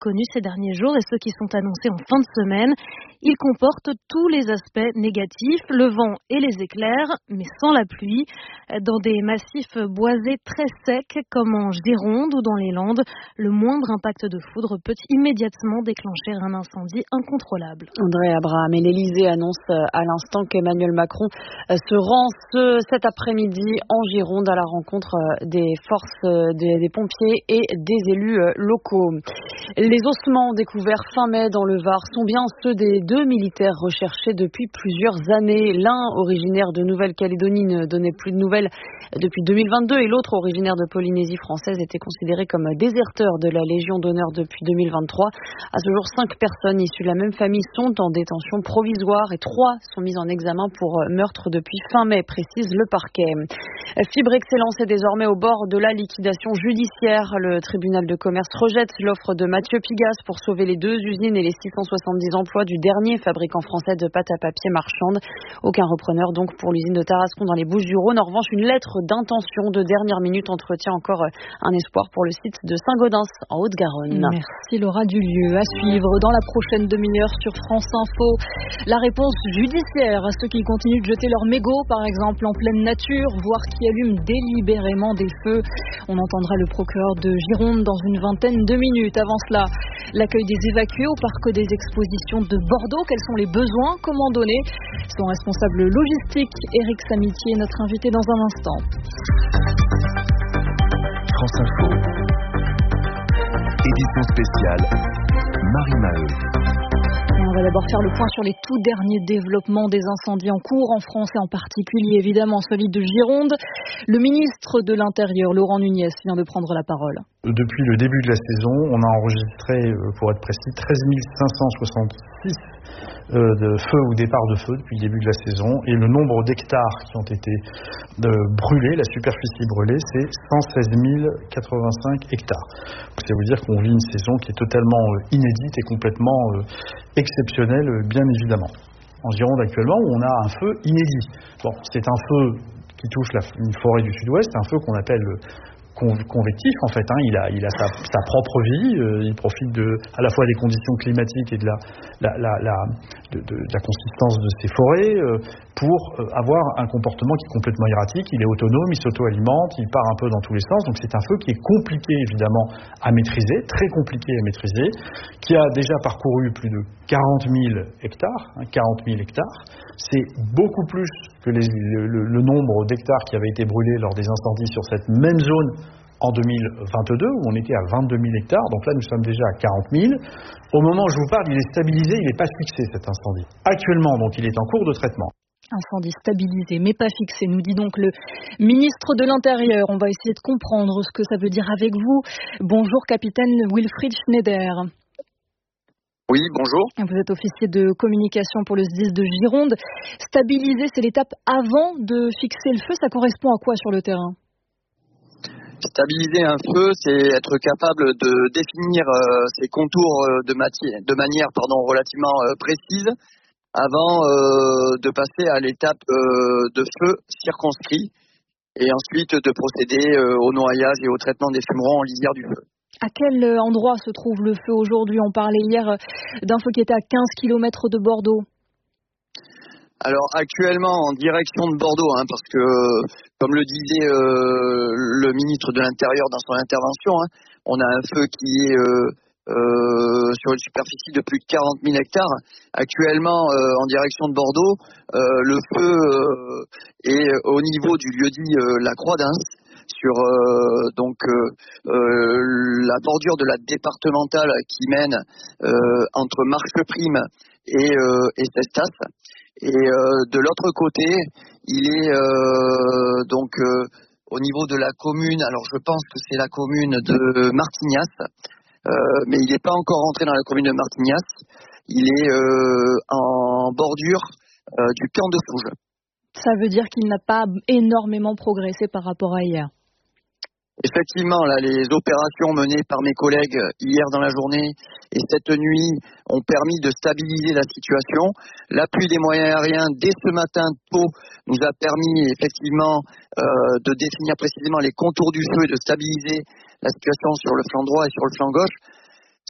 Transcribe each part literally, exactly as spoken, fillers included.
connus ces derniers jours et ceux qui sont annoncés en fin de semaine. Ils comportent tous les aspects négatifs, le vent et les éclairs, mais sans la pluie. Dans des massifs boisés très secs, comme en Gironde ou dans les Landes, le moindre impact de foudre peut immédiatement déclencher un incendie incontrôlable. André Abraham et l'Élysée annoncent à l'instant qu'Emmanuel Macron se rend ce, cet après-midi en Gironde à la rencontre des forces, des, des pompiers et des élus locaux. Les ossements découverts fin mai dans le Var sont bien ceux des deux militaires recherchés depuis plusieurs années. L'un, originaire de Nouvelle-Calédonie, ne donnait plus de nouvelles depuis deux mille vingt-deux et l'autre, originaire de Polynésie française, était considéré comme déserteur de la Légion d'honneur depuis deux mille vingt-trois. À ce jour, cinq personnes issues de la même famille sont en détention provisoire et trois sont mises en examen pour meurtre depuis fin mai, précise le parquet. Fibre Excellence est désormais au bord de la liquidation judiciaire. Le tribunal de commerce rejette l'offre de Mathieu Pigasse pour sauver les deux usines et les six cent soixante-dix emplois du dernier fabricant français de pâte à papier marchande. Aucun repreneur donc pour l'usine de Tarascon dans les Bouches-du-Rhône. En revanche, une lettre d'intention de dernière minute entretient encore un espoir pour le site de Saint-Gaudens en Haute-Garonne. Merci Laura Dulieu. À suivre dans la prochaine demi-heure sur France Info, la réponse judiciaire à ceux qui continuent de jeter leurs mégots par exemple en pleine nature, voire qui allument délibérément des feux. On entendra le procureur de Gironde dans une vingtaine de minutes. Avant cela, l'accueil des évacués au parc des expositions de Bordeaux. Quels sont les besoins? Comment donner? Son responsable logistique, Éric Samitier, est notre invité dans un instant. France Info. Édition spéciale. Marie Maheu. On va d'abord faire le point sur les tout derniers développements des incendies en cours en France et en particulier évidemment celui de Gironde. Le ministre de l'Intérieur, Laurent Nunez, vient de prendre la parole. Depuis le début de la saison, on a enregistré, pour être précis, treize mille cinq cent soixante-six de feux ou départs de feu depuis le début de la saison. Et le nombre d'hectares qui ont été brûlés, la superficie brûlée, c'est cent seize mille quatre-vingt-cinq hectares. Ça veut dire qu'on vit une saison qui est totalement inédite et complètement exceptionnelle, bien évidemment. En Gironde actuellement, où on a un feu inédit. Bon, c'est un feu qui touche la, une forêt du sud-ouest, un feu qu'on appelle convectif en fait, hein. il a, il a sa, sa propre vie, euh, il profite de, à la fois des conditions climatiques et de la, la, la, la, de, de, de la consistance de ces forêts euh, pour euh, avoir un comportement qui est complètement erratique. Il est autonome, il s'auto-alimente, il part un peu dans tous les sens, donc c'est un feu qui est compliqué évidemment à maîtriser, très compliqué à maîtriser, qui a déjà parcouru plus de quarante mille hectares, hein, quarante mille hectares, c'est beaucoup plus que les, le, le nombre d'hectares qui avaient été brûlés lors des incendies sur cette même zone en deux mille vingt-deux, où on était à vingt-deux mille hectares, donc là nous sommes déjà à quarante mille. Au moment où je vous parle, il est stabilisé, il n'est pas fixé cet incendie. Actuellement, donc il est en cours de traitement. Incendie stabilisé, mais pas fixé, nous dit donc le ministre de l'Intérieur. On va essayer de comprendre ce que ça veut dire avec vous. Bonjour, capitaine Wilfried Schneider. Oui, bonjour. Vous êtes officier de communication pour le S D I S de Gironde. Stabiliser, c'est l'étape avant de fixer le feu. Ça correspond à quoi sur le terrain? Stabiliser un feu, c'est être capable de définir euh, ses contours de, matière, de manière pardon, relativement euh, précise avant euh, de passer à l'étape euh, de feu circonscrit et ensuite de procéder euh, au noyage et au traitement des fumerons en lisière du feu. À quel endroit se trouve le feu aujourd'hui? On parlait hier d'un feu qui était à quinze kilomètres de Bordeaux. Alors actuellement en direction de Bordeaux, hein, parce que comme le disait euh, le ministre de l'Intérieur dans son intervention, hein, on a un feu qui est euh, euh, sur une superficie de plus de quarante mille hectares. Actuellement euh, en direction de Bordeaux, euh, le feu euh, est au niveau du lieu-dit euh, La Croix-d'Ins, sur euh, donc euh, euh, la bordure de la départementale qui mène euh, entre Marcheprime et, euh, et Cestas. Et euh, de l'autre côté, il est euh, donc euh, au niveau de la commune, alors je pense que c'est la commune de Martignas, euh, mais il n'est pas encore entré dans la commune de Martignas, il est euh, en bordure euh, du camp de Fouge. Ça veut dire qu'il n'a pas énormément progressé par rapport à hier. Effectivement, là, les opérations menées par mes collègues hier dans la journée et cette nuit ont permis de stabiliser la situation. L'appui des moyens aériens dès ce matin tôt nous a permis effectivement euh, de définir précisément les contours du feu et de stabiliser la situation sur le flanc droit et sur le flanc gauche.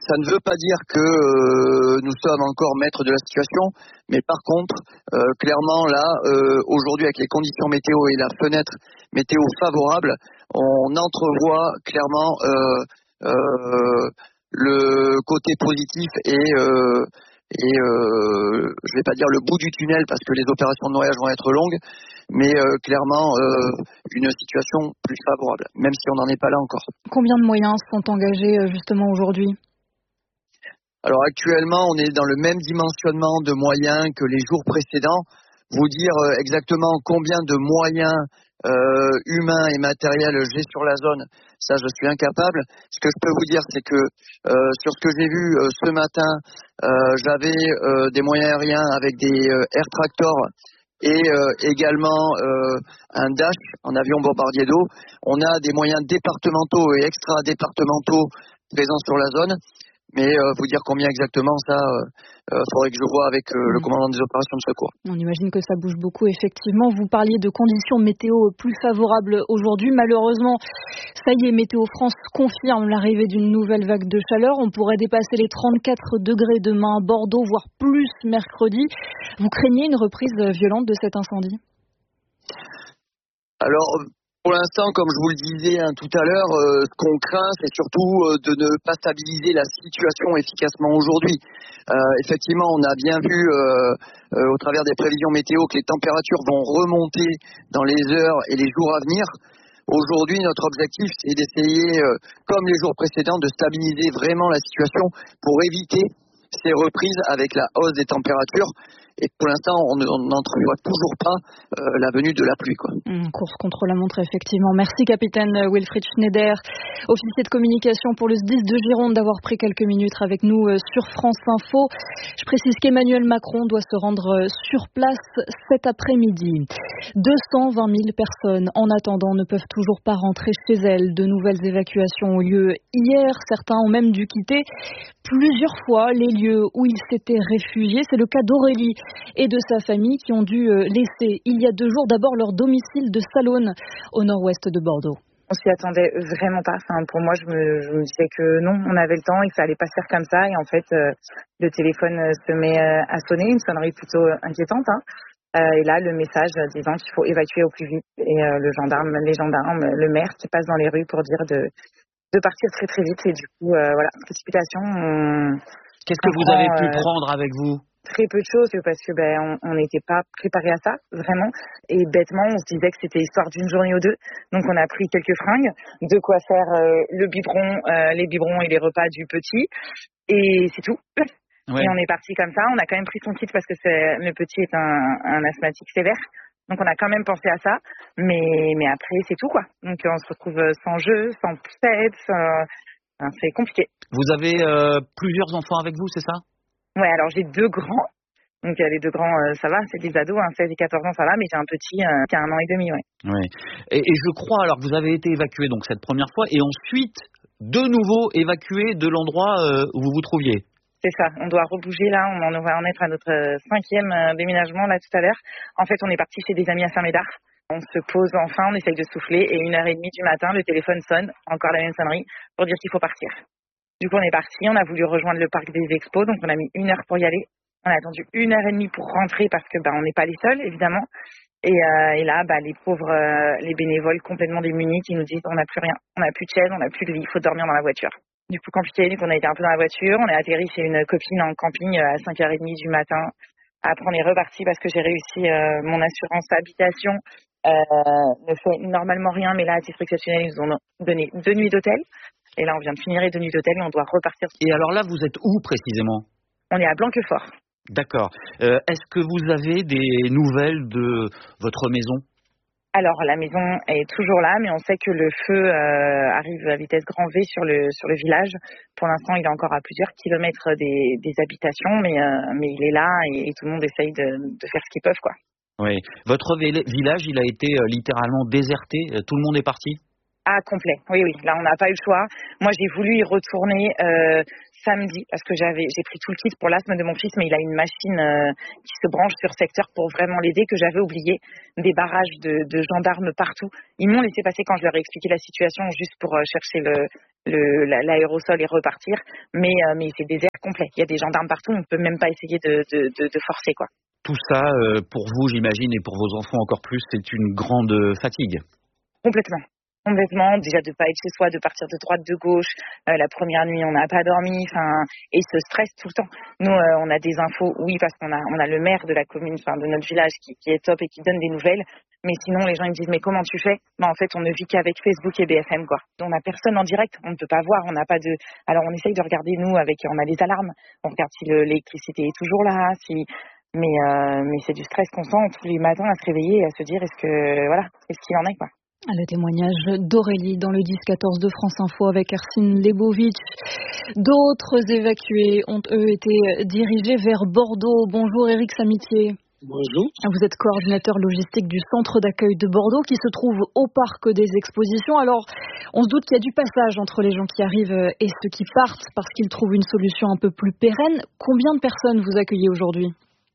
Ça ne veut pas dire que euh, nous sommes encore maîtres de la situation, mais par contre, euh, clairement là, euh, aujourd'hui avec les conditions météo et la fenêtre météo favorable, on entrevoit clairement euh, euh, le côté positif et, euh, et euh, je vais pas dire le bout du tunnel parce que les opérations de noyage vont être longues, mais euh, clairement euh, une situation plus favorable, même si on n'en est pas là encore. Combien de moyens sont engagés justement aujourd'hui ? Alors actuellement, on est dans le même dimensionnement de moyens que les jours précédents. Vous dire exactement combien de moyens euh, humains et matériels j'ai sur la zone, ça je suis incapable. Ce que je peux vous dire, c'est que euh, sur ce que j'ai vu euh, ce matin, euh, j'avais euh, des moyens aériens avec des euh, air tractors et euh, également euh, un Dash en avion bombardier d'eau. On a des moyens départementaux et extra-départementaux présents sur la zone. Mais euh, vous dire combien exactement, ça, il euh, faudrait que je vois avec euh, le commandant des opérations de secours. On imagine que ça bouge beaucoup, effectivement. Vous parliez de conditions météo plus favorables aujourd'hui. Malheureusement, ça y est, Météo France confirme l'arrivée d'une nouvelle vague de chaleur. On pourrait dépasser les trente-quatre degrés demain à Bordeaux, voire plus mercredi. Vous craignez une reprise violente de cet incendie ? Alors, pour l'instant, comme je vous le disais hein, tout à l'heure, euh, ce qu'on craint, c'est surtout euh, de ne pas stabiliser la situation efficacement aujourd'hui. Euh, effectivement, on a bien vu euh, euh, au travers des prévisions météo que les températures vont remonter dans les heures et les jours à venir. Aujourd'hui, notre objectif, c'est d'essayer, euh, comme les jours précédents, de stabiliser vraiment la situation pour éviter ces reprises avec la hausse des températures. Et pour l'instant, on n'entrevoit toujours pas euh, la venue de la pluie, quoi. Mmh, course contre la montre, effectivement. Merci, capitaine Wilfried Schneider, officier de communication pour le S D I S de Gironde, d'avoir pris quelques minutes avec nous euh, sur France Info. Je précise qu'Emmanuel Macron doit se rendre euh, sur place cet après-midi. deux cent vingt mille personnes, en attendant, ne peuvent toujours pas rentrer chez elles. De nouvelles évacuations ont lieu hier. Certains ont même dû quitter plusieurs fois les lieux où ils s'étaient réfugiés. C'est le cas d'Aurélie et de sa famille qui ont dû laisser il y a deux jours d'abord leur domicile de Salonne au nord-ouest de Bordeaux. On s'y attendait vraiment pas. Enfin, pour moi, je me, je me disais que non, on avait le temps et que ça allait pas se faire comme ça. Et en fait, euh, le téléphone se met à sonner, une sonnerie plutôt inquiétante. Hein. Euh, et là, le message disant qu'il faut évacuer au plus vite. Et euh, le gendarme, les gendarmes, le maire qui passe dans les rues pour dire de, de partir très très vite. Et du coup, euh, voilà, précipitation. On, Qu'est-ce que vous prend, avez pu euh, prendre avec vous ? Très peu de choses parce que ben on n'était pas préparé à ça vraiment et bêtement on se disait que c'était histoire d'une journée ou deux, donc on a pris quelques fringues, de quoi faire euh, le biberon, euh, les biberons et les repas du petit et c'est tout. Ouais. Et on est parti comme ça. On a quand même pris son kit parce que c'est, le petit est un, un asthmatique sévère, donc on a quand même pensé à ça, mais mais après c'est tout quoi. Donc on se retrouve sans jeu, sans pète, sans... c'est compliqué. Vous avez euh, plusieurs enfants avec vous, c'est ça ? Ouais, alors j'ai deux grands, donc les deux grands, euh, ça va, c'est des ados, hein, seize et quatorze ans, ça va, mais j'ai un petit euh, qui a un an et demi, ouais. Ouais. Et, et je crois, alors que vous avez été évacué donc cette première fois, et ensuite, de nouveau évacué de l'endroit euh, où vous vous trouviez. C'est ça, on doit rebouger là, on en va en être à notre cinquième euh, déménagement là tout à l'heure. En fait, on est parti chez des amis à Saint-Médard. On se pose enfin, on essaye de souffler, et une heure et demie du matin, le téléphone sonne, encore la même sonnerie, pour dire qu'il faut partir. Du coup, on est parti, on a voulu rejoindre le parc des expos, donc on a mis une heure pour y aller. On a attendu une heure et demie pour rentrer parce que bah, on n'est pas les seuls, évidemment. Et, euh, et là, bah, les pauvres, euh, les bénévoles complètement démunis qui nous disent on n'a plus rien, on n'a plus de chaise, on n'a plus de lit, il faut dormir dans la voiture. Du coup, compliqué, donc on a été un peu dans la voiture, on est atterri chez une copine en camping à cinq heures trente du matin. Après, on est reparti parce que j'ai réussi euh, mon assurance habitation. Euh, ne fait normalement rien, mais là, à titre exceptionnel, ils nous ont donné deux nuits d'hôtel. Et là, on vient de finir les deux nuits d'hôtel et on doit repartir. Et alors là, vous êtes où précisément ? On est à Blanquefort. D'accord. Euh, est-ce que vous avez des nouvelles de votre maison ? Alors, la maison est toujours là, mais on sait que le feu euh, arrive à vitesse grand V sur le sur le village. Pour l'instant, il est encore à plusieurs kilomètres des, des habitations, mais euh, mais il est là et, et tout le monde essaye de, de faire ce qu'ils peuvent, quoi. Oui. Votre village, il a été euh, littéralement déserté. Tout le monde est parti ? Ah, complet. Oui, oui. Là, on n'a pas eu le choix. Moi, j'ai voulu y retourner euh, samedi parce que j'avais j'ai pris tout le kit pour l'asthme de mon fils, mais il a une machine euh, qui se branche sur secteur pour vraiment l'aider que j'avais oublié, des barrages de, de gendarmes partout. Ils m'ont laissé passer quand je leur ai expliqué la situation juste pour euh, chercher le, le la, l'aérosol et repartir, mais euh, mais c'est désert complet. Il y a des gendarmes partout, on ne peut même pas essayer de de, de, de forcer quoi. Tout ça, euh, pour vous, j'imagine, et pour vos enfants encore plus, c'est une grande fatigue. Complètement. Complètement, déjà de pas être chez soi, de partir de droite, de gauche. Euh, la première nuit, on n'a pas dormi, enfin, et ce stress tout le temps. Nous, euh, on a des infos, oui, parce qu'on a, on a le maire de la commune, enfin, de notre village, qui, qui est top et qui donne des nouvelles. Mais sinon, les gens ils me disent, mais comment tu fais ? Ben, en fait, on ne vit qu'avec Facebook et B F M, quoi. On n'a personne en direct, on ne peut pas voir, on n'a pas de. Alors, on essaye de regarder nous avec, on a des alarmes, on regarde si le, l'électricité est toujours là, si. Mais, euh, mais c'est du stress constant tous les matins à se réveiller et à se dire, est-ce que, voilà, est-ce qu'il en est, quoi. Le témoignage d'Aurélie dans le dix quatorze de France Info avec Arsine Lebovitch. D'autres évacués ont eux été dirigés vers Bordeaux. Bonjour Éric Samitier. Bonjour. Vous êtes coordinateur logistique du centre d'accueil de Bordeaux qui se trouve au parc des expositions. Alors, on se doute qu'il y a du passage entre les gens qui arrivent et ceux qui partent parce qu'ils trouvent une solution un peu plus pérenne. Combien de personnes vous accueillez aujourd'hui ?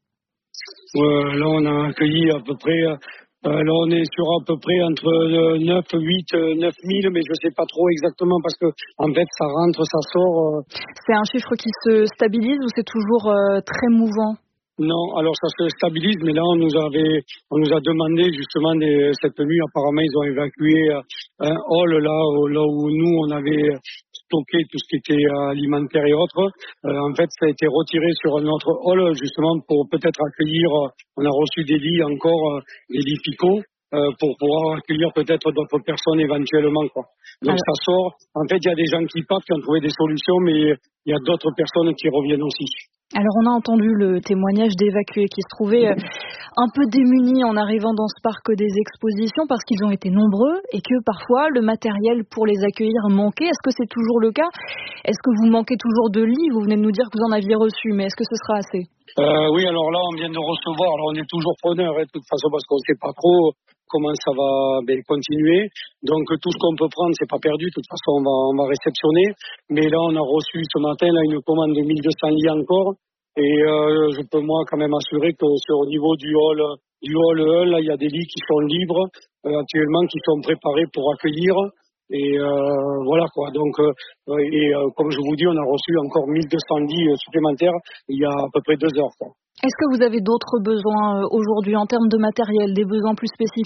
euh, Là, on a accueilli à peu près... Euh, là, on est sur à peu près entre euh, neuf, huit, neuf mille, mais je ne sais pas trop exactement parce que, en fait, ça rentre, ça sort. Euh... C'est un chiffre qui se stabilise ou c'est toujours euh, très mouvant ? Non, alors ça se stabilise, mais là, on nous avait, on nous a demandé justement des, cette nuit, apparemment, ils ont évacué un hall là, là où nous, on avait stocké tout ce qui était alimentaire et autres. Euh, en fait, ça a été retiré sur notre hall justement pour peut-être accueillir, on a reçu des lits encore, des lits picots. Euh, pour pouvoir accueillir peut-être d'autres personnes éventuellement, quoi. Donc alors, ça sort. En fait, il y a des gens qui partent, qui ont trouvé des solutions, mais il y a d'autres personnes qui reviennent aussi. Alors, on a entendu le témoignage d'évacués qui se trouvaient un peu démunis en arrivant dans ce parc des expositions parce qu'ils ont été nombreux et que parfois le matériel pour les accueillir manquait. Est-ce que c'est toujours le cas ? Est-ce que vous manquez toujours de lits ? Vous venez de nous dire que vous en aviez reçu, mais est-ce que ce sera assez ? Euh, oui, alors là, on vient de recevoir. Alors, on est toujours preneur, hein, de toute façon, parce qu'on ne sait pas trop comment ça va ben, continuer. Donc, tout ce qu'on peut prendre, c'est pas perdu. De toute façon, on va, on va réceptionner. Mais là, on a reçu ce matin là une commande de mille deux cents lits encore. Et euh, je peux moi quand même assurer que sur au niveau du hall, du hall un, là, il y a des lits qui sont libres euh, actuellement, qui sont préparés pour accueillir. Et euh, voilà quoi. Donc euh, et euh, comme je vous dis, on a reçu encore mille deux cents lits supplémentaires il y a à peu près deux heures, quoi. Est-ce que vous avez d'autres besoins aujourd'hui en termes de matériel, des besoins plus spécifiques ?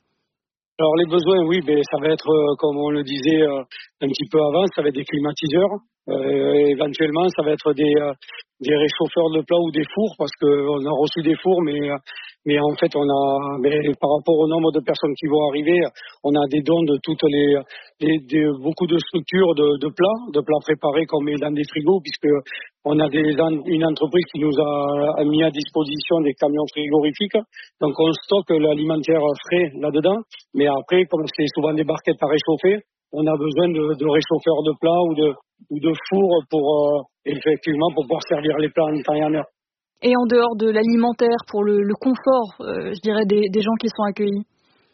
Alors les besoins, oui, ben ça va être comme on le disait euh, un petit peu avant, ça va être des climatiseurs. Euh, éventuellement, ça va être des euh, des réchauffeurs de plats ou des fours parce que on a reçu des fours, mais euh, mais en fait on a, mais par rapport au nombre de personnes qui vont arriver, on a des dons de toutes les, les des, beaucoup de structures de, de plats, de plats préparés qu'on met dans des frigos puisque on a des, une entreprise qui nous a mis à disposition des camions frigorifiques, donc on stocke l'alimentaire frais là-dedans, mais après comme c'est souvent des barquettes à réchauffer, on a besoin de, de réchauffeurs de plats ou de ou de fours pour euh, effectivement pour pouvoir servir les plats en temps et en heure. Et en dehors de l'alimentaire, pour le, le confort, euh, je dirais, des, des gens qui sont accueillis.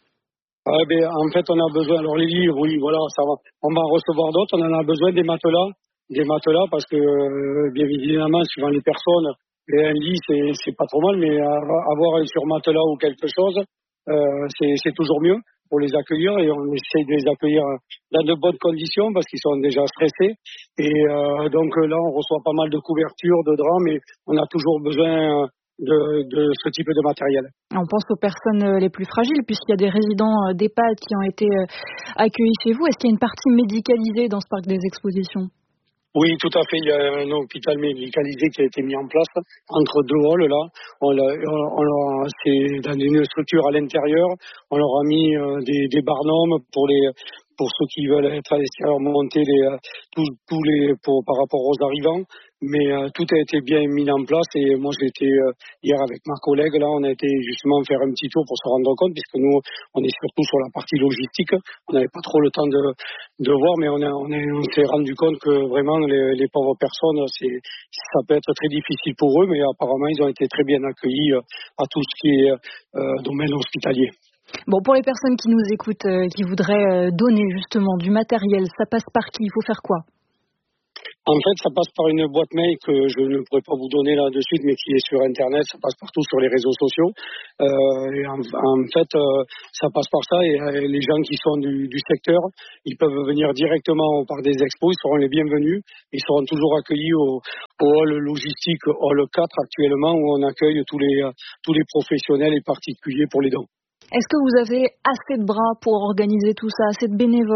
Ah, ben, en fait, on a besoin, alors les lits, oui, voilà, ça va, on va en recevoir d'autres, on en a besoin des matelas, des matelas, parce que, euh, bien évidemment, suivant les personnes, un lit, c'est, c'est pas trop mal, mais avoir sur matelas ou quelque chose, euh, c'est, c'est toujours mieux pour les accueillir, et on essaye de les accueillir dans de bonnes conditions parce qu'ils sont déjà stressés. Et euh, donc là, on reçoit pas mal de couvertures, de draps, mais on a toujours besoin de, de ce type de matériel. On pense aux personnes les plus fragiles, puisqu'il y a des résidents d'EHPAD qui ont été accueillis chez vous. Est-ce qu'il y a une partie médicalisée dans ce parc des expositions ? Oui, tout à fait. Il y a un hôpital médicalisé qui a été mis en place entre deux halls là. On l'a, on l'a, c'est dans une structure à l'intérieur. On leur a mis euh, des, des barnums pour les, pour ceux qui veulent être à l'extérieur, monter les, tous, tous les, pour, par rapport aux arrivants. Mais euh, tout a été bien mis en place et moi j'ai été euh, hier avec ma collègue là, on a été justement faire un petit tour pour se rendre compte puisque nous on est surtout sur la partie logistique, on n'avait pas trop le temps de de voir, mais on a, on, a, on s'est rendu compte que vraiment les, les pauvres personnes c'est ça peut être très difficile pour eux, mais apparemment ils ont été très bien accueillis euh, à tout ce qui est euh, domaine hospitalier. Bon, pour les personnes qui nous écoutent, euh, qui voudraient euh, donner justement du matériel, ça passe par qui ? Il faut faire quoi ? En fait, ça passe par une boîte mail que je ne pourrais pas vous donner là de suite, mais qui est sur Internet. Ça passe partout sur les réseaux sociaux. Euh, et en, en fait, euh, ça passe par ça. Et euh, les gens qui sont du, du secteur, ils peuvent venir directement au parc des expos. Ils seront les bienvenus. Ils seront toujours accueillis au, au hall logistique hall quatre actuellement, où on accueille tous les euh, tous les professionnels et particuliers pour les dons. Est-ce que vous avez assez de bras pour organiser tout ça, assez de bénévoles ?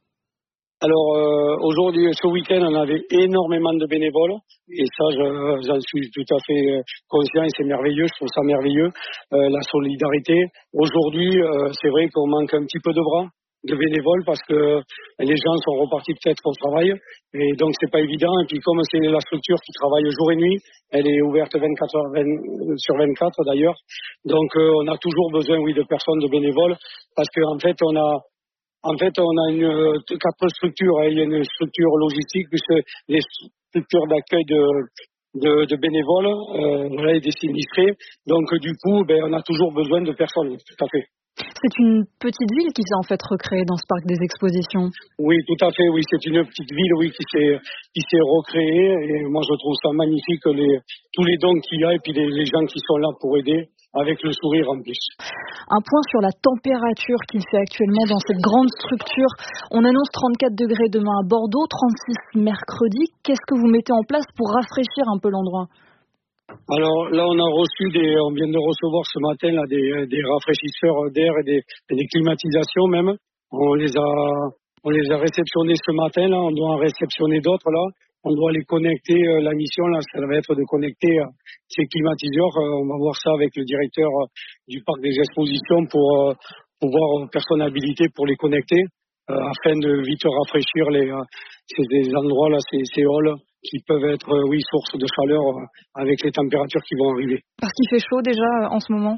Alors euh, aujourd'hui, ce week-end, on avait énormément de bénévoles et ça, je, j'en suis tout à fait conscient et c'est merveilleux, je trouve ça merveilleux, euh, la solidarité. Aujourd'hui, euh, c'est vrai qu'on manque un petit peu de bras de bénévoles parce que les gens sont repartis peut-être au travail et donc c'est pas évident. Et puis comme c'est la structure qui travaille jour et nuit, elle est ouverte vingt-quatre heures sur vingt-quatre d'ailleurs, donc euh, on a toujours besoin, oui, de personnes, de bénévoles parce qu'en fait, on a En fait, on a une, quatre structures. Il y a une structure logistique, puisque les structures d'accueil de, de, de bénévoles, euh, voilà, et des sinistrés. Donc, du coup, ben, on a toujours besoin de personnes, tout à fait. C'est une petite ville qui s'est en fait recréée dans ce parc des expositions. Oui, tout à fait. Oui, c'est une petite ville, oui, qui s'est qui s'est recréée. Et moi, je trouve ça magnifique, les, tous les dons qu'il y a et puis les, les gens qui sont là pour aider, avec le sourire en plus. Un point sur la température qu'il fait actuellement dans cette grande structure. On annonce trente-quatre degrés demain à Bordeaux, trente-six mercredi. Qu'est-ce que vous mettez en place pour rafraîchir un peu l'endroit ? Alors là, on a reçu des, on vient de recevoir ce matin là des, des rafraîchisseurs d'air et des, et des climatisations même. On les a, on les a réceptionnés ce matin là. On doit en réceptionner d'autres là. On doit les connecter. Euh, la mission là, ça va être de connecter euh, ces climatiseurs. Euh, on va voir ça avec le directeur euh, du parc des expositions pour euh, pouvoir euh, personnes habilitées pour les connecter euh, afin de vite rafraîchir les euh, ces des endroits là, ces, ces halls qui peuvent être euh, oui source de chaleur euh, avec les températures qui vont arriver. Parce qu'il fait chaud déjà euh, en ce moment.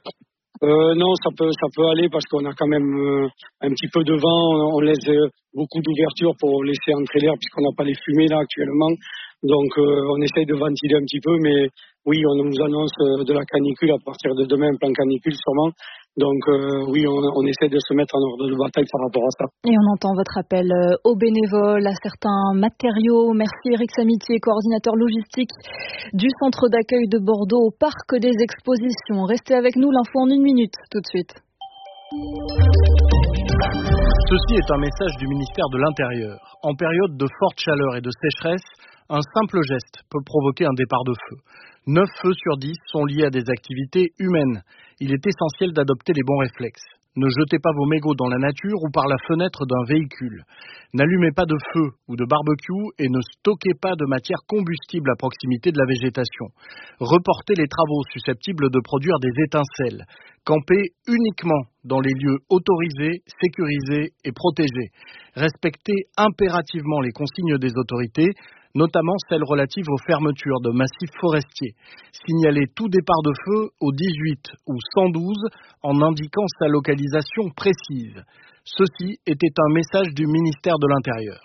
Euh, non, ça peut, ça peut aller parce qu'on a quand même euh, un petit peu de vent. On, on laisse euh, beaucoup d'ouverture pour laisser entrer l'air puisqu'on n'a pas les fumées là actuellement. Donc, euh, on essaye de ventiler un petit peu, mais oui, on nous annonce euh, de la canicule à partir de demain, un plan canicule sûrement. Donc, euh, oui, on, on essaie de se mettre en ordre de bataille par rapport à ça. Et on entend votre appel euh, aux bénévoles, à certains matériaux. Merci Eric Samitier, coordinateur logistique du centre d'accueil de Bordeaux au parc des expositions. Restez avec nous, l'info en une minute, tout de suite. Ceci est un message du ministère de l'Intérieur. En période de forte chaleur et de sécheresse, un simple geste peut provoquer un départ de feu. neuf feux sur dix sont liés à des activités humaines. Il est essentiel d'adopter les bons réflexes. Ne jetez pas vos mégots dans la nature ou par la fenêtre d'un véhicule. N'allumez pas de feu ou de barbecue et ne stockez pas de matière combustible à proximité de la végétation. Reportez les travaux susceptibles de produire des étincelles. Campez uniquement dans les lieux autorisés, sécurisés et protégés. Respectez impérativement les consignes des autorités, notamment celles relatives aux fermetures de massifs forestiers. Signalez tout départ de feu au dix-huit ou cent douze en indiquant sa localisation précise. Ceci était un message du ministère de l'Intérieur.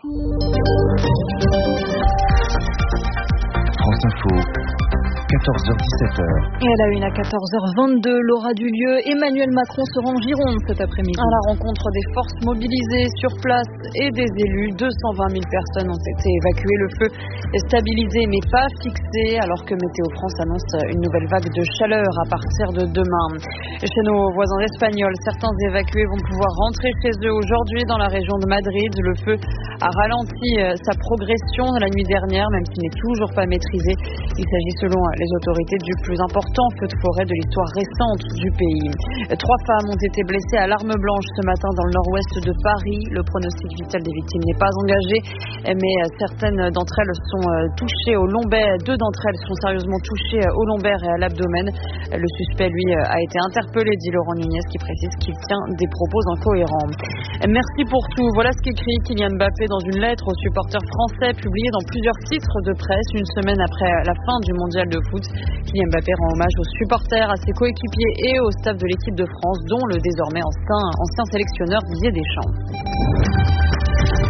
France Info. quatorze heures dix-sept heures. Et à la une à quatorze heures vingt-deux, l'aura du lieu. Emmanuel Macron sera en Gironde cet après-midi. À la rencontre des forces mobilisées sur place et des élus, deux cent vingt mille personnes ont été évacuées. Le feu est stabilisé mais pas fixé alors que Météo France annonce une nouvelle vague de chaleur à partir de demain. Et chez nos voisins espagnols, certains évacués vont pouvoir rentrer chez eux aujourd'hui dans la région de Madrid. Le feu a ralenti sa progression la nuit dernière, même s'il n'est toujours pas maîtrisé. Il s'agit selon les autorités du plus important feu de forêt de l'histoire récente du pays. Trois femmes ont été blessées à l'arme blanche ce matin dans le nord-ouest de Paris. Le pronostic vital des victimes n'est pas engagé, mais certaines d'entre elles sont touchées au lombaire. Deux d'entre elles sont sérieusement touchées au lombaire et à l'abdomen. Le suspect, lui, a été interpellé, dit Laurent Nunez, qui précise qu'il tient des propos incohérents. Merci pour tout. Voilà ce qu'écrit Kylian Mbappé dans une lettre aux supporters français publiée dans plusieurs titres de presse une semaine après la fin du mondial de foot. Kylian Mbappé rend hommage aux supporters, à ses coéquipiers et au staff de l'équipe de France, dont le désormais ancien, ancien sélectionneur Didier Deschamps.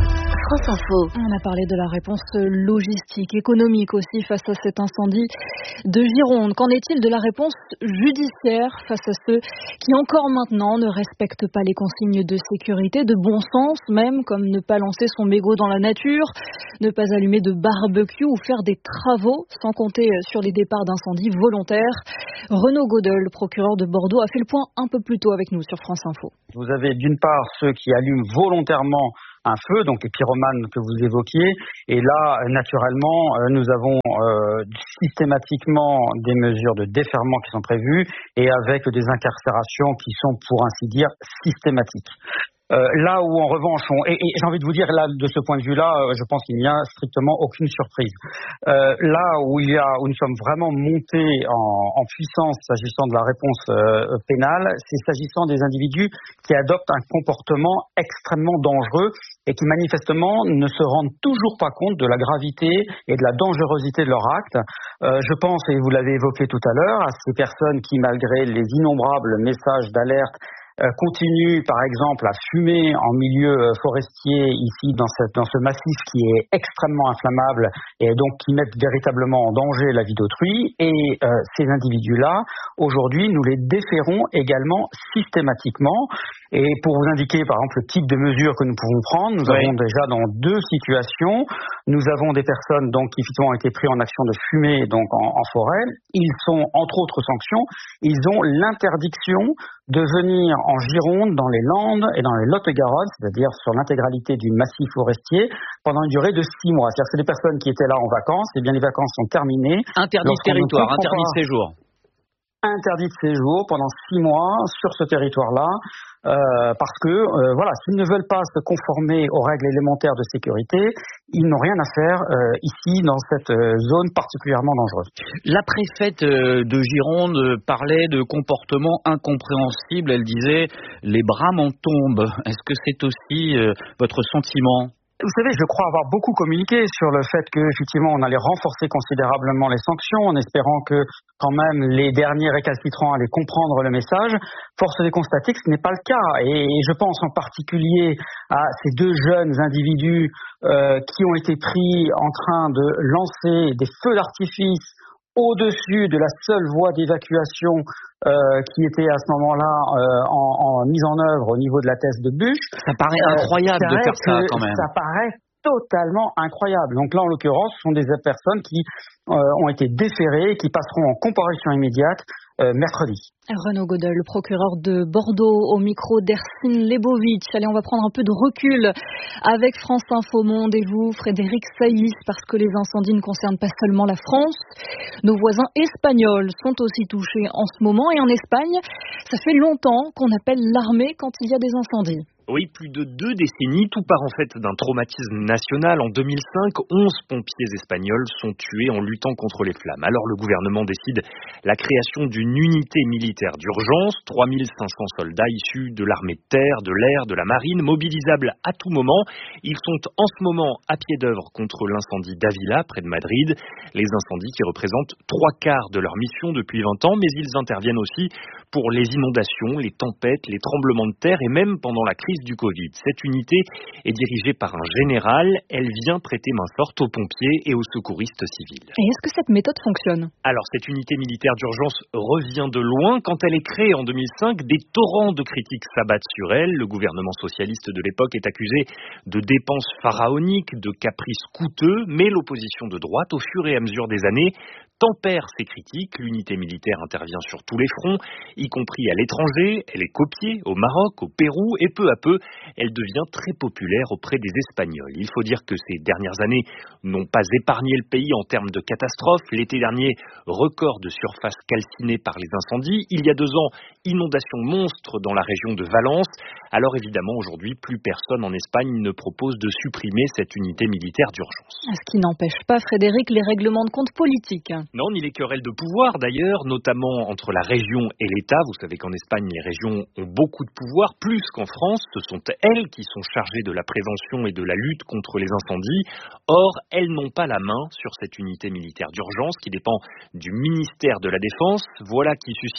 France Info. On a parlé de la réponse logistique, économique aussi face à cet incendie de Gironde. Qu'en est-il de la réponse judiciaire face à ceux qui encore maintenant ne respectent pas les consignes de sécurité, de bon sens même, comme ne pas lancer son mégot dans la nature, ne pas allumer de barbecue ou faire des travaux, sans compter sur les départs d'incendie volontaires. Renaud Godel, le procureur de Bordeaux, a fait le point un peu plus tôt avec nous sur France Info. Vous avez d'une part ceux qui allument volontairement un feu, donc les pyromanes que vous évoquiez, et là, naturellement, nous avons euh, systématiquement des mesures de déferrement qui sont prévues, et avec des incarcérations qui sont, pour ainsi dire, systématiques. Euh, là où en revanche, on, et, et j'ai envie de vous dire là de ce point de vue-là, euh, je pense qu'il n'y a strictement aucune surprise. Euh, là où il y a, où nous sommes vraiment montés en, en puissance s'agissant de la réponse euh, pénale, c'est s'agissant des individus qui adoptent un comportement extrêmement dangereux et qui manifestement ne se rendent toujours pas compte de la gravité et de la dangerosité de leur acte. Euh, je pense, et vous l'avez évoqué tout à l'heure, à ces personnes qui, malgré les innombrables messages d'alerte, Euh, continue par exemple à fumer en milieu euh, forestier ici dans, cette, dans ce massif qui est extrêmement inflammable et donc qui met véritablement en danger la vie d'autrui. Et euh, ces individus-là, aujourd'hui, nous les déférons également systématiquement. Et pour vous indiquer par exemple le type de mesures que nous pouvons prendre, nous oui. avons déjà dans deux situations, nous avons des personnes donc qui effectivement ont été pris en action de fumée donc en, en forêt. Ils sont entre autres sanctions, ils ont l'interdiction de venir en Gironde, dans les Landes et dans les Lot-et-Garonne, c'est-à-dire sur l'intégralité du massif forestier, pendant une durée de six mois. C'est-à-dire que c'est des personnes qui étaient là en vacances, et bien les vacances sont terminées. Interdit de territoire, interdit de séjour. Interdit de séjour pendant six mois sur ce territoire-là, euh, parce que euh, voilà, s'ils ne veulent pas se conformer aux règles élémentaires de sécurité, ils n'ont rien à faire euh, ici dans cette euh, zone particulièrement dangereuse. La préfète euh, de Gironde parlait de comportements incompréhensibles. Elle disait les bras m'en tombent. Est-ce que c'est aussi euh, votre sentiment ? Vous savez, je crois avoir beaucoup communiqué sur le fait que, effectivement, on allait renforcer considérablement les sanctions en espérant que, quand même, les derniers récalcitrants allaient comprendre le message. Force est de constater que ce n'est pas le cas. Et je pense en particulier à ces deux jeunes individus euh, qui ont été pris en train de lancer des feux d'artifice au-dessus de la seule voie d'évacuation euh, qui était à ce moment-là euh, en, en mise en œuvre au niveau de la thèse de Buche. Ça paraît incroyable euh, de faire ça quand même. Ça paraît totalement incroyable. Donc là, en l'occurrence, ce sont des personnes qui euh, ont été déférées et qui passeront en comparution immédiate euh, mercredi. Renaud Godel, le procureur de Bordeaux, au micro d'Ercine Lebovitch. Allez, on va prendre un peu de recul avec France Info Monde et vous, Frédéric Saïs, parce que les incendies ne concernent pas seulement la France. Nos voisins espagnols sont aussi touchés en ce moment. Et en Espagne, ça fait longtemps qu'on appelle l'armée quand il y a des incendies. Oui, plus de deux décennies, tout part en fait d'un traumatisme national. En deux mille cinq, onze pompiers espagnols sont tués en luttant contre les flammes. Alors le gouvernement décide la création d'une unité militaire d'urgence, trois mille cinq cents soldats issus de l'armée de terre, de l'air, de la marine, mobilisables à tout moment. Ils sont en ce moment à pied d'œuvre contre l'incendie d'Ávila, près de Madrid. Les incendies qui représentent trois quarts de leur mission depuis vingt ans, mais ils interviennent aussi pour les inondations, les tempêtes, les tremblements de terre et même pendant la crise du Covid. Cette unité est dirigée par un général. Elle vient prêter main forte aux pompiers et aux secouristes civils. Et est-ce que cette méthode fonctionne ? Alors, cette unité militaire d'urgence revient de loin. Quand elle est créée en deux mille cinq, des torrents de critiques s'abattent sur elle. Le gouvernement socialiste de l'époque est accusé de dépenses pharaoniques, de caprices coûteux, mais l'opposition de droite, au fur et à mesure des années, tempère ces critiques. L'unité militaire intervient sur tous les fronts, y compris à l'étranger. Elle est copiée au Maroc, au Pérou, et peu à peu, elle devient très populaire auprès des Espagnols. Il faut dire que ces dernières années n'ont pas épargné le pays en termes de catastrophes. L'été dernier, record de surface calcinée par les incendies. Il y a deux ans, inondation monstre dans la région de Valence. Alors évidemment, aujourd'hui, plus personne en Espagne ne propose de supprimer cette unité militaire d'urgence. Ce qui n'empêche pas, Frédéric, les règlements de compte politiques. Non, ni les querelles de pouvoir d'ailleurs, notamment entre la région et l'État. Vous savez qu'en Espagne, les régions ont beaucoup de pouvoir, plus qu'en France. Ce sont elles qui sont chargées de la prévention et de la lutte contre les incendies. Or, elles n'ont pas la main sur cette unité militaire d'urgence qui dépend du ministère de la Défense. Voilà qui suscite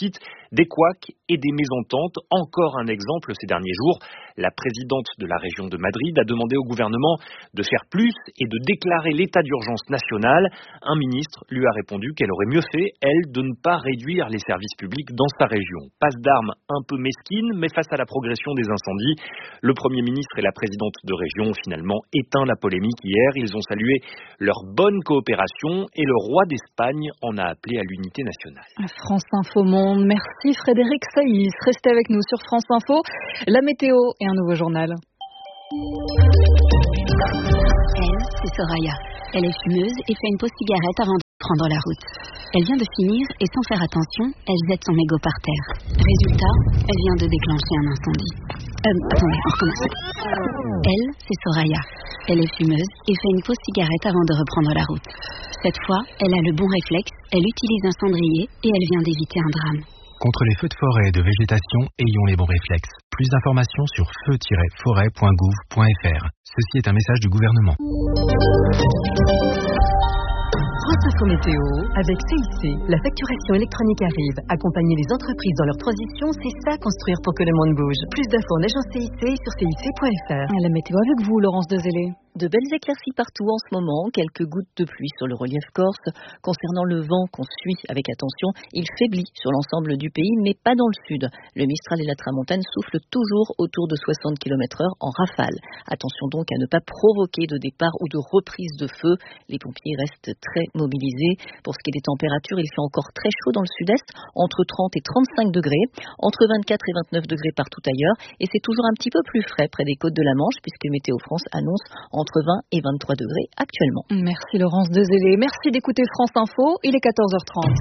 des couacs et des mésententes. Encore un exemple ces derniers jours. La présidente de la région de Madrid a demandé au gouvernement de faire plus et de déclarer l'état d'urgence national. Un ministre lui a répondu qu'elle aurait mieux fait, elle, de ne pas réduire les services publics dans sa région. Passe d'armes un peu mesquine, mais face à la progression des incendies, le Premier ministre et la présidente de région ont finalement éteint la polémique hier. Ils ont salué leur bonne coopération et le roi d'Espagne en a appelé à l'unité nationale. France Info Monde, merci Frédéric Saïs. Restez avec nous sur France Info. La météo et un nouveau journal. Elle, c'est Soraya. Elle est fumeuse et fait une pause cigarette avant de prendre la route. Elle vient de finir et sans faire attention, elle jette son mégot par terre. Résultat, elle vient de déclencher un incendie. Euh, attendez, on recommence. Elle, c'est Soraya. Elle est fumeuse et fait une pause cigarette avant de reprendre la route. Cette fois, elle a le bon réflexe, elle utilise un cendrier et elle vient d'éviter un drame. Contre les feux de forêt et de végétation, ayons les bons réflexes. Plus d'informations sur feu tiret forêt point gouv point f r. Ceci est un message du gouvernement. France Info Météo, avec C I C, la facturation électronique arrive. Accompagner les entreprises dans leur transition, c'est ça construire pour que le monde bouge. Plus d'infos en agence C I C sur C I C point f r. La météo avec vous, Laurence Dezélé. De belles éclaircies partout en ce moment, quelques gouttes de pluie sur le relief corse. Concernant le vent qu'on suit avec attention, il faiblit sur l'ensemble du pays, mais pas dans le sud. Le Mistral et la Tramontane soufflent toujours autour de soixante kilomètres heure en rafale. Attention donc à ne pas provoquer de départ ou de reprise de feu. Les pompiers restent très mobilisés. Pour ce qui est des températures, il fait encore très chaud dans le sud-est, entre trente et trente-cinq degrés, entre vingt-quatre et vingt-neuf degrés partout ailleurs. Et c'est toujours un petit peu plus frais près des côtes de la Manche, puisque Météo France annonce entre entre vingt et vingt-trois degrés actuellement. Merci Laurence Dezélé. Merci d'écouter France Info. Il est quatorze heures trente.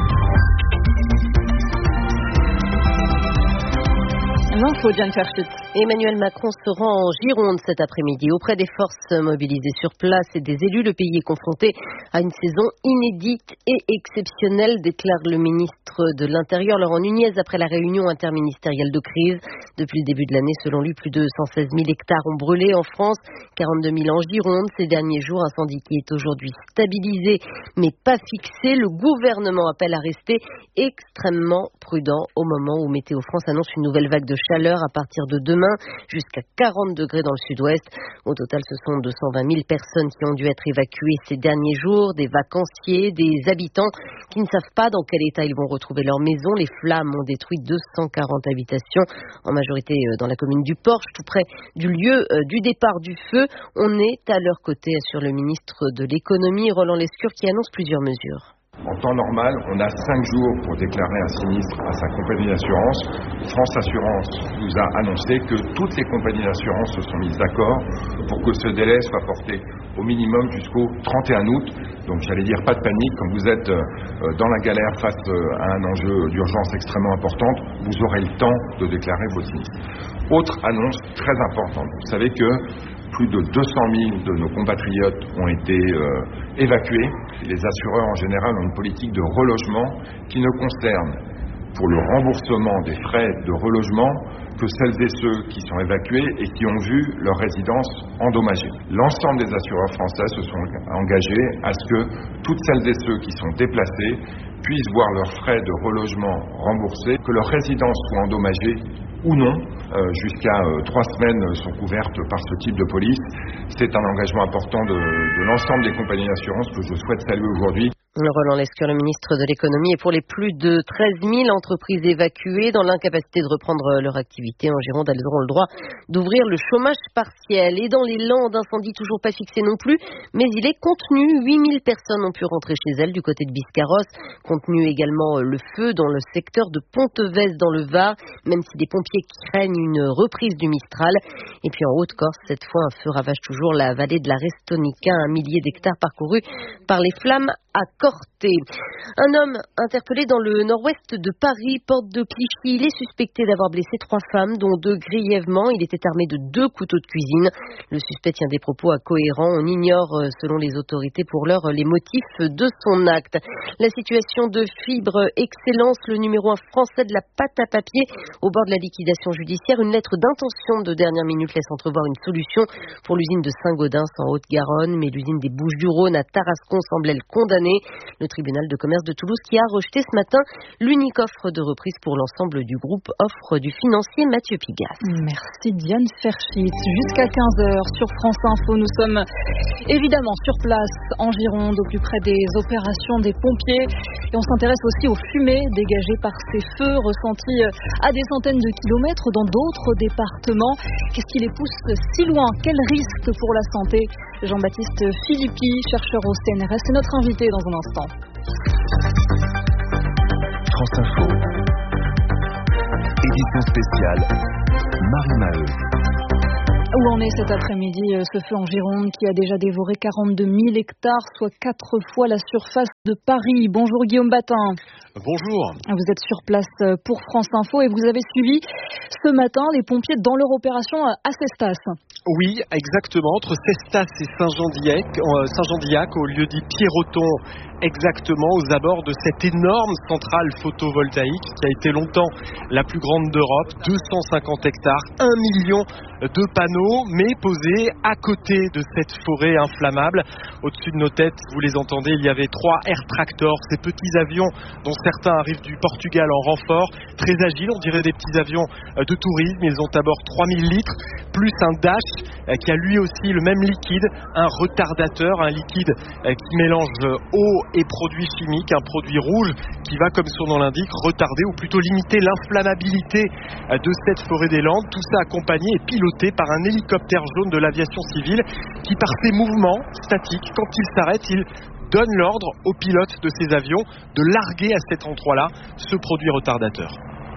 L'info, Diane Ferchut. Emmanuel Macron se rend en Gironde cet après-midi auprès des forces mobilisées sur place et des élus. Le pays est confronté à une saison inédite et exceptionnelle, déclare le ministre de l'Intérieur Laurent Nunez après la réunion interministérielle de crise. Depuis le début de l'année, selon lui, plus de cent seize mille hectares ont brûlé en France, quarante-deux mille en Gironde. Ces derniers jours, incendie qui est aujourd'hui stabilisé mais pas fixé. Le gouvernement appelle à rester extrêmement prudent au moment où Météo France annonce une nouvelle vague de chaleur à partir de demain, jusqu'à quarante degrés dans le sud-ouest. Au total, ce sont deux cent vingt mille personnes qui ont dû être évacuées ces derniers jours, des vacanciers, des habitants qui ne savent pas dans quel état ils vont retrouver leur maison. Les flammes ont détruit deux cent quarante habitations, en majorité dans la commune du Porche, tout près du lieu du départ du feu. On est à leur côté, assure le ministre de l'économie, Roland Lescure, qui annonce plusieurs mesures. En temps normal, on a cinq jours pour déclarer un sinistre à sa compagnie d'assurance. France Assurance nous a annoncé que toutes les compagnies d'assurance se sont mises d'accord pour que ce délai soit porté au minimum jusqu'au trente et un août. Donc j'allais dire pas de panique, quand vous êtes dans la galère face à un enjeu d'urgence extrêmement importante, vous aurez le temps de déclarer vos sinistres. Autre annonce très importante, vous savez que plus de deux cent mille de nos compatriotes ont été euh, évacués. Les assureurs en général ont une politique de relogement qui ne concerne pour le remboursement des frais de relogement que celles et ceux qui sont évacués et qui ont vu leur résidence endommagée. L'ensemble des assureurs français se sont engagés à ce que toutes celles et ceux qui sont déplacés puissent voir leurs frais de relogement remboursés, que leur résidence soit endommagée ou non, euh, jusqu'à euh, trois semaines sont couvertes par ce type de police. C'est un engagement important de, de l'ensemble des compagnies d'assurance que je souhaite saluer aujourd'hui. Roland Lescure, le ministre de l'économie, et pour les plus de treize mille entreprises évacuées dans l'incapacité de reprendre leur activité en Gironde, elles auront le droit d'ouvrir le chômage partiel. Et dans les Landes, incendie toujours pas fixé non plus, mais il est contenu. huit mille personnes ont pu rentrer chez elles du côté de Biscarrosse. Contenu également le feu dans le secteur de Pontevès dans le Var, même si des pompiers craignent une reprise du Mistral. Et puis en Haute-Corse, cette fois, un feu ravage toujours la vallée de la Restonica, un millier d'hectares parcourus par les flammes à Corté. Un homme interpellé dans le nord-ouest de Paris, porte de Clichy. Il est suspecté d'avoir blessé trois femmes, dont deux grièvement. Il était armé de deux couteaux de cuisine. Le suspect tient des propos incohérents. On ignore, selon les autorités, pour l'heure, les motifs de son acte. La situation de Fibre Excellence, le numéro un français de la pâte à papier, au bord de la liquidation judiciaire. Une lettre d'intention de dernière minute laisse entrevoir une solution pour l'usine de Saint-Gaudens en Haute-Garonne, mais l'usine des Bouches-du-Rhône à Tarascon semble elle condamnée condamné. Le tribunal de commerce de Toulouse qui a rejeté ce matin l'unique offre de reprise pour l'ensemble du groupe, offre du financier Mathieu Pigas. Merci Diane Ferschitz. Jusqu'à quinze heures sur France Info, nous sommes évidemment sur place en Gironde, au plus près des opérations des pompiers. Et on s'intéresse aussi aux fumées dégagées par ces feux ressentis à des centaines de kilomètres dans d'autres départements. Qu'est-ce qui les pousse si loin? Quel risque pour la santé? Jean-Baptiste Philippi, chercheur au C N R S, est notre invité dans un instant. France Info. Édition spéciale, Marie Maheu. Où en est cet après-midi ce feu en Gironde qui a déjà dévoré quarante-deux mille hectares, soit quatre fois la surface de Paris. Bonjour Guillaume Batin. Bonjour. Vous êtes sur place pour France Info et vous avez suivi ce matin les pompiers dans leur opération à Cestas. Oui, exactement, entre Cestas et Saint-Jean-d'Iac, euh, Saint-Jean-d'Iac au lieu-dit Pierreton, exactement aux abords de cette énorme centrale photovoltaïque qui a été longtemps la plus grande d'Europe, deux cent cinquante hectares, un million de panneaux, mais posés à côté de cette forêt inflammable. Au-dessus de nos têtes, vous les entendez, il y avait trois Air Tractor, ces petits avions dont certains arrivent du Portugal en renfort, très agiles, on dirait des petits avions de tourisme. Ils ont à bord trois mille litres, plus un Dash qui a lui aussi le même liquide, un retardateur, un liquide qui mélange eau et produits chimiques, un produit rouge qui va, comme son nom l'indique, retarder ou plutôt limiter l'inflammabilité de cette forêt des Landes. Tout ça accompagné et piloté par un hélicoptère jaune de l'aviation civile qui, par ses mouvements statiques, quand il s'arrête, il donne l'ordre aux pilotes de ces avions de larguer à cet endroit-là ce produit retardateur.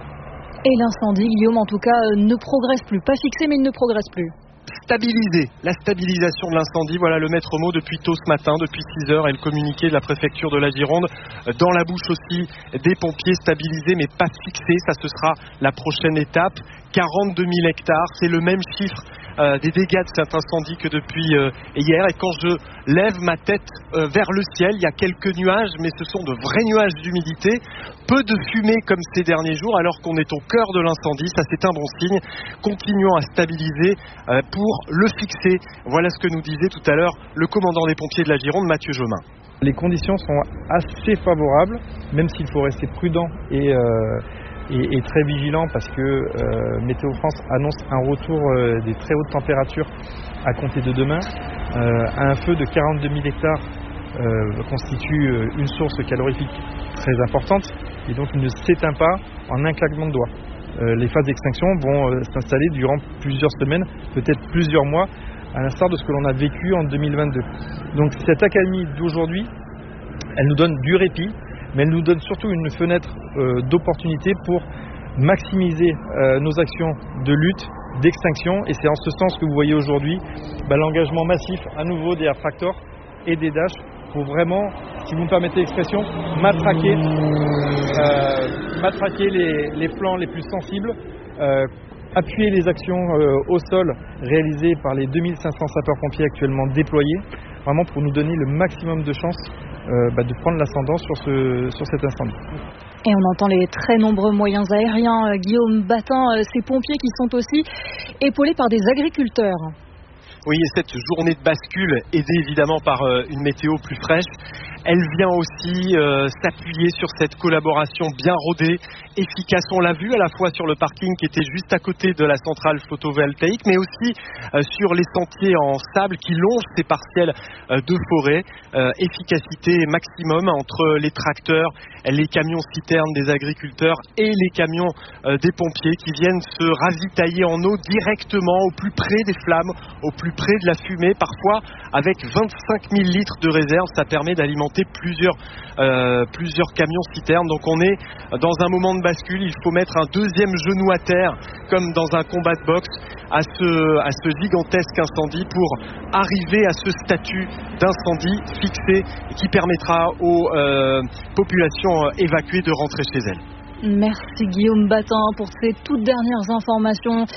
Et l'incendie, Guillaume, en tout cas, ne progresse plus. Pas fixé, mais il ne progresse plus. Stabiliser, la stabilisation de l'incendie, voilà le maître mot depuis tôt ce matin, depuis six heures, et le communiqué de la préfecture de la Gironde, dans la bouche aussi des pompiers, stabilisés mais pas fixés, ça ce sera la prochaine étape. quarante-deux mille hectares, c'est le même chiffre euh, des dégâts de cet incendie que depuis euh, hier, et quand je lève ma tête euh, vers le ciel, il y a quelques nuages, mais ce sont de vrais nuages d'humidité, peu de fumée comme ces derniers jours, alors qu'on est au cœur de l'incendie, ça c'est un bon signe. Continuons à stabiliser euh, pour le fixer. Voilà ce que nous disait tout à l'heure le commandant des pompiers de la Gironde, Mathieu Jomin. Les conditions sont assez favorables, même s'il faut rester prudent et, euh, et, et très vigilant, parce que euh, Météo France annonce un retour euh, des très hautes températures à compter de demain. Euh, un feu de quarante-deux mille hectares euh, constitue une source calorifique très importante, et donc il ne s'éteint pas en un claquement de doigts. Euh, les phases d'extinction vont euh, s'installer durant plusieurs semaines, peut-être plusieurs mois, à l'instar de ce que l'on a vécu en deux mille vingt-deux. Donc cette accalmie d'aujourd'hui, elle nous donne du répit, mais elle nous donne surtout une fenêtre euh, d'opportunité pour maximiser euh, nos actions de lutte, d'extinction, et c'est en ce sens que vous voyez aujourd'hui bah, l'engagement massif à nouveau des Air Tractor et des Dash pour vraiment, si vous me permettez l'expression, matraquer, euh, matraquer les, les flancs les plus sensibles, euh, appuyer les actions euh, au sol réalisées par les deux mille cinq cents sapeurs-pompiers actuellement déployés, vraiment pour nous donner le maximum de chances euh, bah, de prendre l'ascendant sur, ce, sur cet incendie. Et on entend les très nombreux moyens aériens, euh, Guillaume Batin, euh, ces pompiers qui sont aussi épaulés par des agriculteurs. Oui, et cette journée de bascule, aidée évidemment par euh, une météo plus fraîche, elle vient aussi euh, s'appuyer sur cette collaboration bien rodée, efficace. On l'a vu à la fois sur le parking qui était juste à côté de la centrale photovoltaïque, mais aussi euh, sur les sentiers en sable qui longent ces parcelles euh, de forêt. Euh, efficacité maximum entre les tracteurs, les camions citernes des agriculteurs et les camions euh, des pompiers qui viennent se ravitailler en eau directement au plus près des flammes, au plus près de la fumée, parfois avec vingt-cinq mille litres de réserve. Ça permet d'alimenter plusieurs, euh, plusieurs camions citernes. Donc on est dans un moment de bascule, il faut mettre un deuxième genou à terre comme dans un combat de boxe à ce, à ce gigantesque incendie pour arriver à ce statut d'incendie fixé qui permettra aux euh, populations évacuées de rentrer chez elles. Merci Guillaume Batin pour ces toutes dernières informations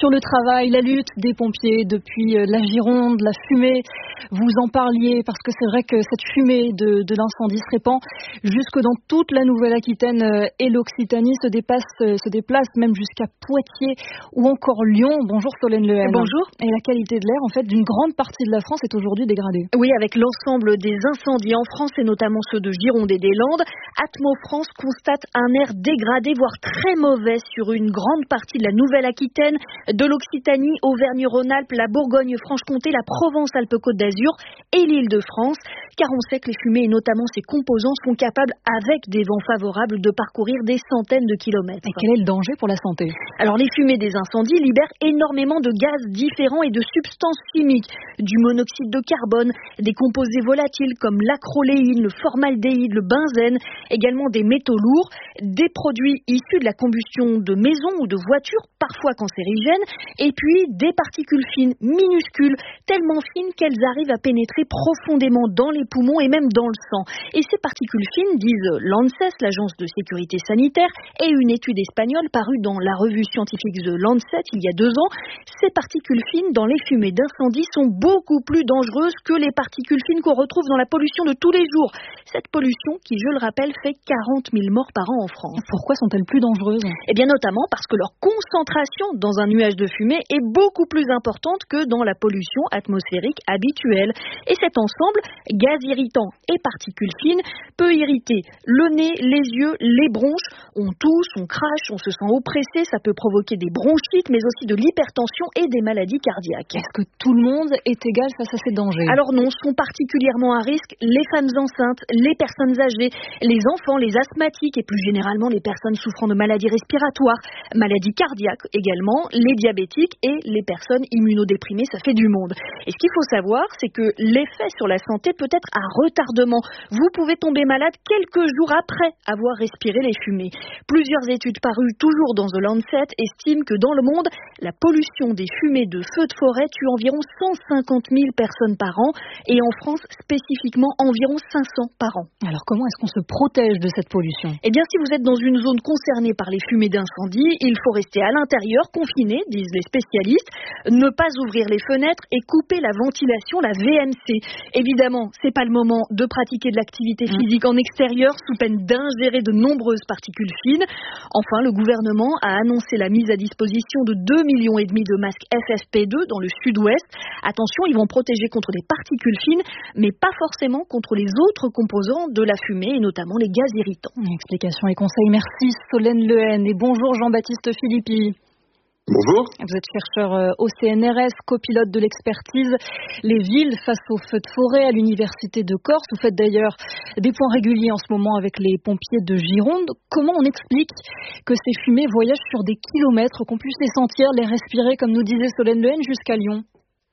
Sur le travail, la lutte des pompiers depuis la Gironde, la fumée, vous en parliez parce que c'est vrai que cette fumée de, de l'incendie se répand jusque dans toute la Nouvelle-Aquitaine et l'Occitanie, se dépasse, se déplace même jusqu'à Poitiers ou encore Lyon. Bonjour Solène Lehen. Bonjour. Et la qualité de l'air en fait d'une grande partie de la France est aujourd'hui dégradée. Oui, avec l'ensemble des incendies en France et notamment ceux de Gironde et des Landes, Atmo France constate un air dégradé, voire très mauvais sur une grande partie de la Nouvelle-Aquitaine, de l'Occitanie, Auvergne-Rhône-Alpes, la Bourgogne-Franche-Comté, la Provence-Alpes-Côte d'Azur et l'Île-de-France, car on sait que les fumées et notamment ces composants sont capables, avec des vents favorables, de parcourir des centaines de kilomètres. Et quel est le danger pour la santé ? Alors les fumées des incendies libèrent énormément de gaz différents et de substances chimiques, du monoxyde de carbone, des composés volatiles comme l'acroléine, le formaldéhyde, le benzène, également des métaux lourds, des produits issus de la combustion de maisons ou de voitures, parfois cancérigènes, et puis des particules fines, minuscules, tellement fines qu'elles arrivent à pénétrer profondément dans les poumons et même dans le sang. Et ces particules fines, disent l'ANSES, l'agence de sécurité sanitaire, et une étude espagnole parue dans la revue scientifique The Lancet il y a deux ans, ces particules fines dans les fumées d'incendie sont beaucoup plus dangereuses que les particules fines qu'on retrouve dans la pollution de tous les jours. Cette pollution qui, je le rappelle, fait quarante mille morts par an en France. Pourquoi sont-elles plus dangereuses ? Eh bien notamment parce que leur concentration dans un nuage de fumée est beaucoup plus importante que dans la pollution atmosphérique habituelle. Et cet ensemble, gaz irritant et particules fines, peut irriter le nez, les yeux, les bronches. On tousse, on crache, on se sent oppressé, ça peut provoquer des bronchites, mais aussi de l'hypertension et des maladies cardiaques. Est-ce que tout le monde est égal face à ces dangers ? Alors non, sont particulièrement à risque les femmes enceintes, les personnes âgées, les enfants, les asthmatiques et plus généralement les personnes souffrant de maladies respiratoires, maladies cardiaques également, les diabétiques et les personnes immunodéprimées, ça fait du monde. Et ce qu'il faut savoir, c'est que l'effet sur la santé peut être à retardement. Vous pouvez tomber malade quelques jours après avoir respiré les fumées. Plusieurs études parues toujours dans The Lancet estiment que dans le monde, la pollution des fumées de feux de forêt tue environ cent cinquante mille personnes par an et en France spécifiquement environ cinq cents par an. Alors comment est-ce qu'on se protège de cette pollution ? Eh bien si vous êtes dans une zone concernée par les fumées d'incendie, il faut rester à l'intérieur, confiné, disent les spécialistes, ne pas ouvrir les fenêtres et couper la ventilation, la V M C. Évidemment, c'est pas le moment de pratiquer de l'activité physique en extérieur sous peine d'ingérer de nombreuses particules fines. Enfin, le gouvernement a annoncé la mise à disposition de deux virgule cinq millions de masques F F P deux dans le sud-ouest. Attention, ils vont protéger contre des particules fines, mais pas forcément contre les autres composants de la fumée et notamment les gaz irritants. Explications et conseils, merci Solène Lehen et bonjour Jean-Baptiste Philippi. Bonjour. Vous êtes chercheur au C N R S, copilote de l'expertise Les villes face aux feux de forêt à l'Université de Corse. Vous faites d'ailleurs des points réguliers en ce moment avec les pompiers de Gironde. Comment on explique que ces fumées voyagent sur des kilomètres, qu'on puisse les sentir, les respirer, comme nous disait Solène Lehen, jusqu'à Lyon ?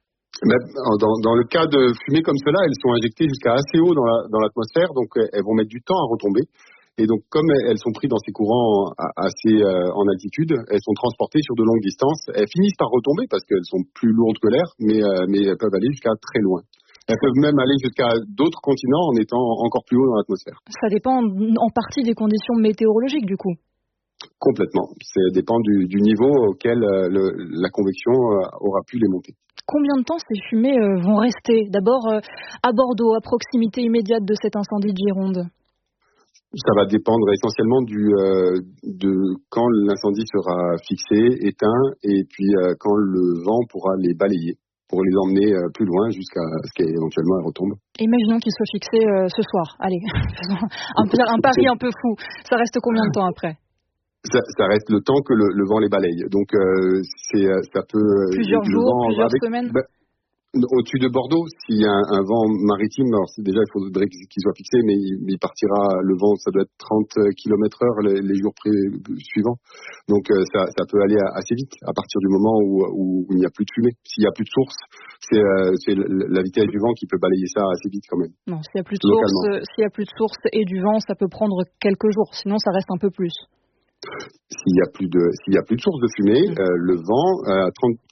Dans, dans le cas de fumées comme cela, elles sont injectées jusqu'à assez haut dans, la, dans l'atmosphère, donc elles vont mettre du temps à retomber. Et donc, comme elles sont prises dans ces courants assez euh, en altitude, elles sont transportées sur de longues distances. Elles finissent par retomber parce qu'elles sont plus lourdes que l'air, mais, euh, mais elles peuvent aller jusqu'à très loin. Elles peuvent même aller jusqu'à d'autres continents en étant encore plus haut dans l'atmosphère. Ça dépend en partie des conditions météorologiques, du coup. Complètement. Ça dépend du, du niveau auquel euh, le, la convection euh, aura pu les monter. Combien de temps ces fumées euh, vont rester ? D'abord euh, à Bordeaux, à proximité immédiate de cet incendie de Gironde. Ça va dépendre essentiellement du, euh, de quand l'incendie sera fixé, éteint, et puis euh, quand le vent pourra les balayer pour les emmener euh, plus loin jusqu'à ce qu'éventuellement elles retombent. Imaginons qu'ils soient fixés euh, ce soir. Allez, un, un pari un peu fou. Ça reste combien de temps après ? Ça, ça reste le temps que le, le vent les balaye. Donc euh, c'est, ça peut... Plusieurs jours, plusieurs avec, semaines bah, au-dessus de Bordeaux, s'il y a un, un vent maritime, alors c'est déjà il faudrait qu'il soit fixé, mais il, il partira, le vent, ça doit être trente kilomètres heure les, les jours pré, suivants. Donc euh, ça, ça peut aller assez vite à partir du moment où, où il n'y a plus de fumée. S'il n'y a plus de source, c'est, euh, c'est la vitesse du vent qui peut balayer ça assez vite quand même. Non, s'il n'y a plus de source, s'il y a plus de source et du vent, ça peut prendre quelques jours. Sinon, ça reste un peu plus. S'il y a plus de, s'il y a plus de source de fumée, mmh. euh, le vent euh, à trente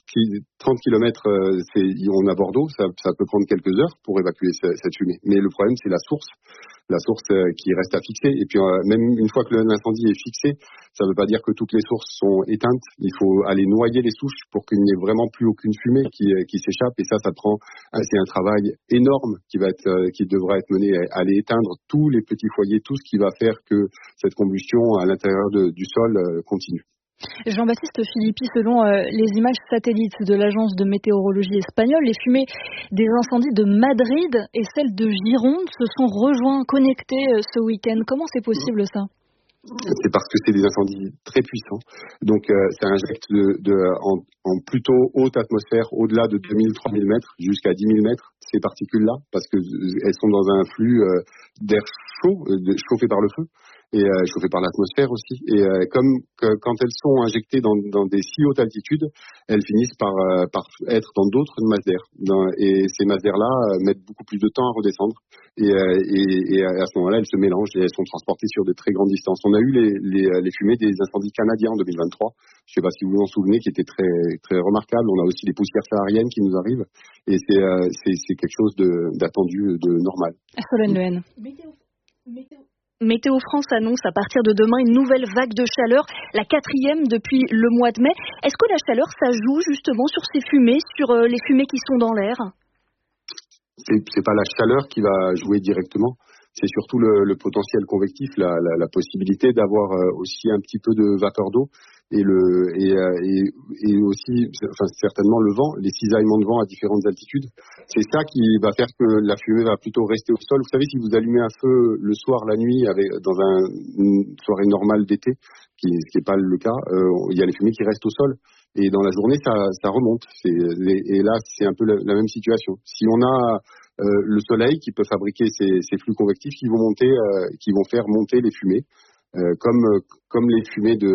trente kilomètres, euh, c'est, on a Bordeaux, ça, ça peut prendre quelques heures pour évacuer ce, cette fumée. Mais le problème, c'est la source, la source euh, qui reste à fixer. Et puis, euh, même une fois que l'incendie est fixé, ça ne veut pas dire que toutes les sources sont éteintes. Il faut aller noyer les souches pour qu'il n'y ait vraiment plus aucune fumée qui, qui s'échappe. Et ça, ça prend, c'est un travail énorme qui va être, euh, qui devra être mené à aller éteindre tous les petits foyers, tout ce qui va faire que cette combustion à l'intérieur de, du sol euh, continue. Jean-Baptiste Philippi, selon euh, les images satellites de l'agence de météorologie espagnole, les fumées des incendies de Madrid et celles de Gironde se sont rejoints, connectés euh, ce week-end. Comment c'est possible ça ? C'est parce que c'est des incendies très puissants. Donc, euh, ça injecte de, de, en, en plutôt haute atmosphère, au-delà de deux mille, trois mille mètres, jusqu'à dix mille mètres, ces particules-là, parce qu'elles sont dans un flux euh, d'air chaud, euh, chauffé par le feu, et euh, chauffé par l'atmosphère aussi. Et euh, comme que, quand elles sont injectées dans, dans des si hautes altitudes, elles finissent par, euh, par être dans d'autres masses d'air. Dans, et ces masses d'air-là euh, mettent beaucoup plus de temps à redescendre. Et, euh, et, et à ce moment-là, elles se mélangent et elles sont transportées sur de très grandes distances. On a eu les, les, les fumées des incendies canadiens en deux mille vingt-trois. Je ne sais pas si vous vous en souvenez, qui étaient très, très remarquables. On a aussi les poussières sahariennes qui nous arrivent. Et c'est, euh, c'est, c'est quelque chose de, d'attendu, de normal. Solène Lehen. Météo. Météo. Météo France annonce à partir de demain une nouvelle vague de chaleur, la quatrième depuis le mois de mai. Est-ce que la chaleur, ça joue justement sur ces fumées, sur euh, les fumées qui sont dans l'air ? C'est, c'est pas la chaleur qui va jouer directement, c'est surtout le, le potentiel convectif, la, la, la possibilité d'avoir euh, aussi un petit peu de vapeur d'eau et le et, et, et aussi, enfin certainement le vent, les cisaillements de vent à différentes altitudes. C'est ça qui va faire que la fumée va plutôt rester au sol. Vous savez, si vous allumez un feu le soir, la nuit, avec dans un, une soirée normale d'été, qui n'est pas le cas, euh, il y a les fumées qui restent au sol. Et dans la journée, ça, ça remonte. C'est, et là, c'est un peu la, la même situation. Si on a euh, le soleil qui peut fabriquer ces, ces flux convectifs qui vont monter, euh, qui vont faire monter les fumées, euh, comme comme les fumées de,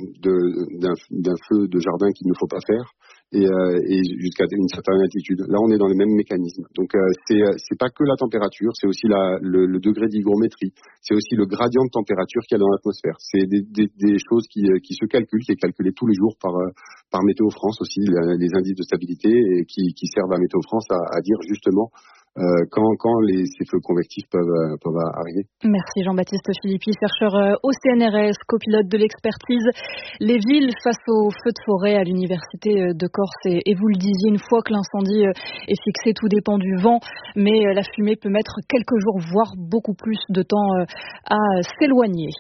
de d'un, d'un feu de jardin qu'il ne faut pas faire, et, euh, et jusqu'à une certaine altitude. Là, on est dans les mêmes mécanismes. Donc, euh, c'est c'est pas que la température, c'est aussi la, le, le degré d'hygrométrie, c'est aussi le gradient de température qu'il y a dans l'atmosphère. C'est des, des, des choses qui, qui se calculent, qui est calculé tous les jours par par Météo France aussi, les indices de stabilité, et qui, qui servent à Météo France à, à dire justement Euh, quand, quand les, ces feux convectifs peuvent, euh, peuvent arriver. Merci Jean-Baptiste Philippi, chercheur euh, au C N R S, copilote de l'expertise Les villes face aux feux de forêt à l'Université de Corse. Et, et vous le disiez, une fois que l'incendie euh, est fixé, tout dépend du vent, mais euh, la fumée peut mettre quelques jours, voire beaucoup plus de temps euh, à s'éloigner.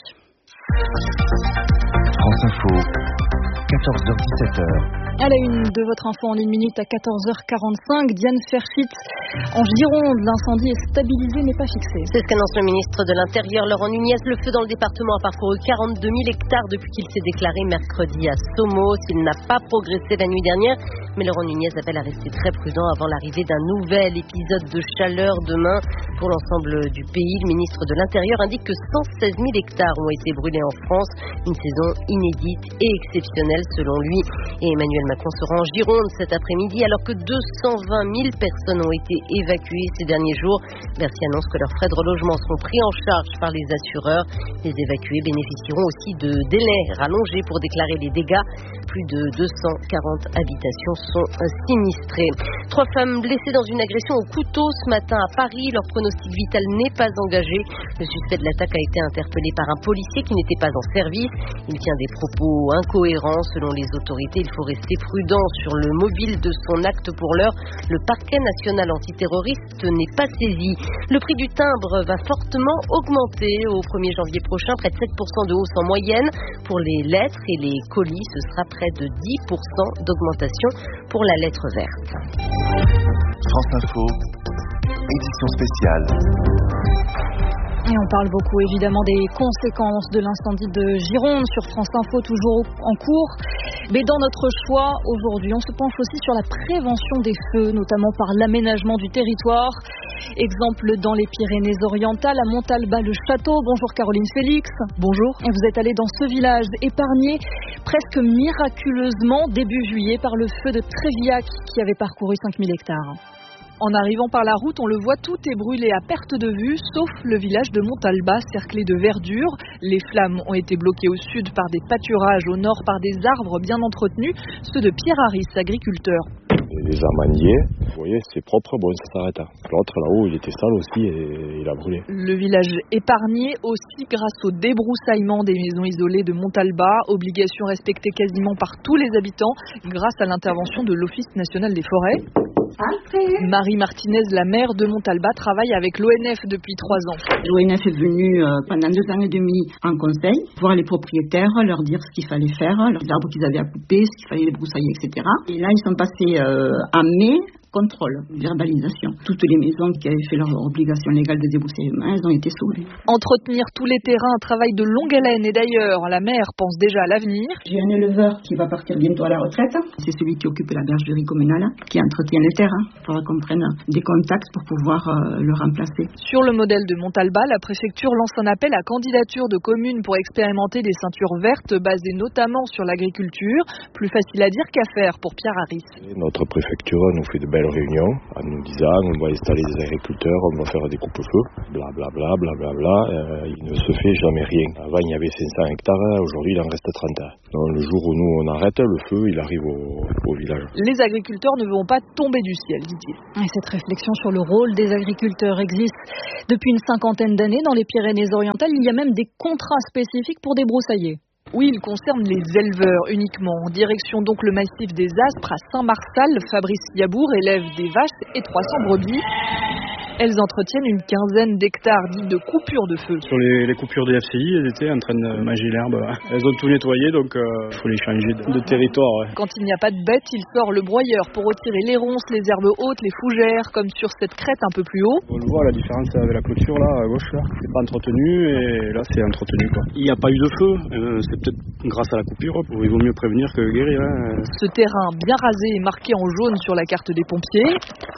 France Info, quatorze heures dix-sept heures. À la une de votre info en une minute à quatorze heures quarante-cinq, Diane Ferchit. En Gironde, l'incendie est stabilisé mais pas fixé. C'est ce qu'annonce le ministre de l'Intérieur, Laurent Nunez. Le feu dans le département a parcouru quarante-deux mille hectares depuis qu'il s'est déclaré mercredi à Somos. Il n'a pas progressé la nuit dernière, mais Laurent Nunez appelle à rester très prudent avant l'arrivée d'un nouvel épisode de chaleur demain pour l'ensemble du pays. Le ministre de l'Intérieur indique que cent seize mille hectares ont été brûlés en France. Une saison inédite et exceptionnelle selon lui. Et Emmanuel Macron sera en Gironde cet après-midi alors que deux cent vingt mille personnes ont été évacuées ces derniers jours. Bercy annonce que leurs frais de relogement seront pris en charge par les assureurs. Les évacués bénéficieront aussi de délais rallongés pour déclarer les dégâts. Plus de deux cent quarante habitations sont sinistrées. Trois femmes blessées dans une agression au couteau ce matin à Paris. Leur pronostic vital n'est pas engagé. Le suspect de l'attaque a été interpellé par un policier qui n'était pas en service. Il tient des propos incohérents. Selon les autorités, il faut rester prudent sur le mobile de son acte. Pour l'heure, le parquet national antiterroriste n'est pas saisi. Le prix du timbre va fortement augmenter au premier janvier prochain, près de sept pour cent de hausse en moyenne. Pour les lettres et les colis, ce sera près de dix pour cent d'augmentation pour la lettre verte. France Info, édition spéciale. Et on parle beaucoup évidemment des conséquences de l'incendie de Gironde sur France Info, toujours en cours. Mais dans notre choix aujourd'hui, on se penche aussi sur la prévention des feux, notamment par l'aménagement du territoire. Exemple dans les Pyrénées-Orientales, à Montalbas-le-Château. Bonjour Caroline Félix. Bonjour. Et vous êtes allée dans ce village épargné presque miraculeusement début juillet par le feu de Trévillac qui avait parcouru cinq mille hectares. En arrivant par la route, on le voit, tout est brûlé à perte de vue, sauf le village de Montalba, cerclé de verdure. Les flammes ont été bloquées au sud par des pâturages, au nord par des arbres bien entretenus, ceux de Pierre Harris, agriculteur. Les amandiers, vous voyez, c'est propre, bon, ça s'arrête. L'autre là-haut, il était sale aussi et il a brûlé. Le village épargné aussi grâce au débroussaillement des maisons isolées de Montalba, obligation respectée quasiment par tous les habitants grâce à l'intervention de l'Office national des forêts. Après. Marie Martinez, la maire de Montalba, travaille avec l'O N F depuis trois ans. L'O N F est venu euh, pendant deux ans et demi en conseil, voir les propriétaires, leur dire ce qu'il fallait faire, les arbres qu'ils avaient à couper, ce qu'il fallait les broussailler, et cetera. Et là, ils sont passés euh, en mai. Contrôle, verbalisation. Toutes les maisons qui avaient fait leur obligation légale de débroussaillement, elles ont été sauvées. Entretenir tous les terrains, un travail de longue haleine. Et d'ailleurs, la maire pense déjà à l'avenir. J'ai un éleveur qui va partir bientôt à la retraite. C'est celui qui occupe la bergerie communale, qui entretient les terrains. Il faudra qu'on prenne des contacts pour pouvoir euh, le remplacer. Sur le modèle de Montalba, la préfecture lance un appel à candidature de communes pour expérimenter des ceintures vertes basées notamment sur l'agriculture. Plus facile à dire qu'à faire pour Pierre Harris. Notre préfecture nous fait de belles réunions en nous disant on va installer des agriculteurs, on va faire des coupes-feux, blablabla, blablabla. Euh, il ne se fait jamais rien. Avant il y avait cinq cents hectares, aujourd'hui il en reste trente. Donc, le jour où nous on arrête, le feu il arrive au, au village. Les agriculteurs ne vont pas tomber du ciel, dit-il. Et cette réflexion sur le rôle des agriculteurs existe depuis une cinquantaine d'années dans les Pyrénées-Orientales. Il y a même des contrats spécifiques pour débroussailler. Oui, il concerne les éleveurs uniquement. En direction donc le massif des Aspres à Saint-Marçal, Fabrice Yabour élève des vaches et trois cents brebis. Elles entretiennent une quinzaine d'hectares dits de coupures de feu. Sur les, les coupures des F C I, elles étaient en train de manger l'herbe. Elles ont tout nettoyé, donc il euh, faut les changer de, de territoire. Ouais. Quand il n'y a pas de bêtes, il sort le broyeur pour retirer les ronces, les herbes hautes, les fougères, comme sur cette crête un peu plus haut. On le voit, la différence avec la clôture là, à gauche, là. C'est pas entretenu et là c'est entretenu, quoi. Il n'y a pas eu de feu, euh, c'est peut-être grâce à la coupure. Il vaut mieux prévenir que guérir. Hein. Ce terrain bien rasé est marqué en jaune sur la carte des pompiers.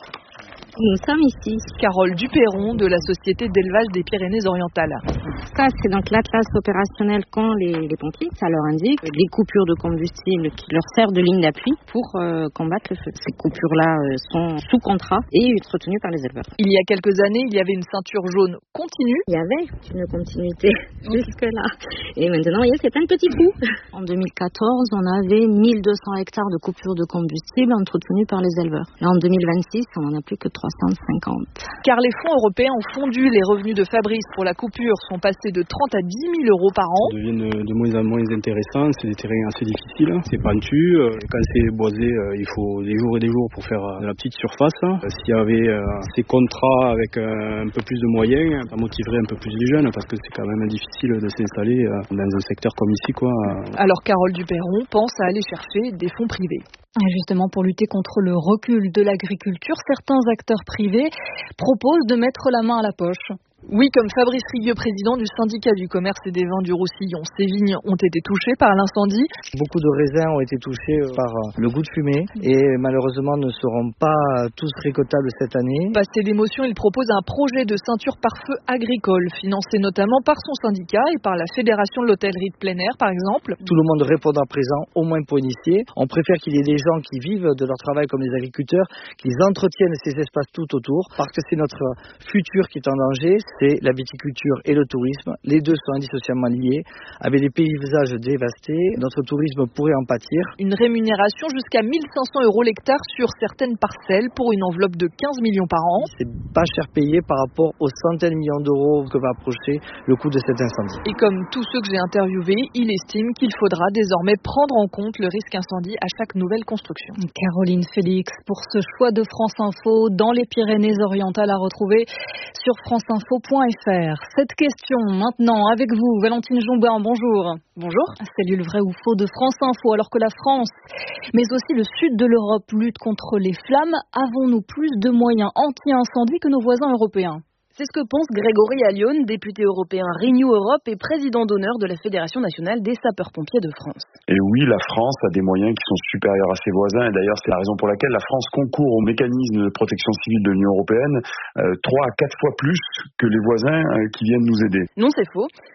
Nous sommes ici. Carole Duperron de la Société d'élevage des Pyrénées-Orientales. Ça, c'est donc l'atlas opérationnel qu'ont les, les pompiers. Ça leur indique des coupures de combustible qui leur servent de ligne d'appui pour euh, combattre le feu. Ces coupures-là euh, sont sous contrat et retenues par les éleveurs. Il y a quelques années, il y avait une ceinture jaune continue. Il y avait une continuité jusque-là. Et maintenant, il y a c'est plein de petits trous. En deux mille quatorze, on avait mille deux cents hectares de coupures de combustible entretenus par les éleveurs. Là, en deux mille vingt-six, on n'en a plus que trois cent cinquante. Car les fonds européens ont fondu, les revenus de Fabrice pour la coupure sont passés de trente à dix mille euros par an. Ça devient de, de moins en moins intéressant, c'est des terrains assez difficiles, c'est pentu, quand c'est boisé, il faut des jours et des jours pour faire de la petite surface. S'il y avait ces contrats avec un peu plus de moyens, ça motiverait un peu plus les jeunes parce que c'est quand même difficile de s'installer dans un secteur comme ici, quoi. Alors Carole Duperron pense à aller chercher des fonds privés. Et justement, pour lutter contre le recul de l'agriculture, certains acteurs privés proposent de mettre la main à la poche. Oui, comme Fabrice Rigueux, président du syndicat du commerce et des vins du Roussillon. Ces vignes ont été touchées par l'incendie. Beaucoup de raisins ont été touchés par le goût de fumée et malheureusement ne seront pas tous récoltables cette année. Passé l'émotion, il propose un projet de ceinture par feu agricole, financé notamment par son syndicat et par la Fédération de l'hôtellerie de plein air, par exemple. Tout le monde répondra présent, au moins pour initier. On préfère qu'il y ait des gens qui vivent de leur travail comme les agriculteurs, qu'ils entretiennent ces espaces tout autour, parce que c'est notre futur qui est en danger. C'est la viticulture et le tourisme. Les deux sont indissociablement liés. Avec des paysages dévastés, notre tourisme pourrait en pâtir. Une rémunération jusqu'à mille cinq cents euros l'hectare sur certaines parcelles pour une enveloppe de quinze millions par an. C'est pas cher payé par rapport aux centaines de millions d'euros que va approcher le coût de cet incendie. Et comme tous ceux que j'ai interviewés, il estime qu'il faudra désormais prendre en compte le risque incendie à chaque nouvelle construction. Caroline Félix pour ce choix de France Info dans les Pyrénées-Orientales à retrouver sur franceinfo point f r. Cette question maintenant avec vous, Valentine Joubin, bonjour. Bonjour. Salut le vrai ou faux de France Info. Alors que la France, mais aussi le sud de l'Europe lutte contre les flammes, avons-nous plus de moyens anti-incendie que nos voisins européens ? C'est ce que pense Grégory Allione, député européen Renew Europe et président d'honneur de la Fédération nationale des sapeurs-pompiers de France. Et oui, la France a des moyens qui sont supérieurs à ses voisins. Et d'ailleurs, c'est la raison pour laquelle la France concourt au mécanisme de protection civile de l'Union européenne trois à quatre fois plus que les voisins euh, qui viennent nous aider. Non, c'est faux.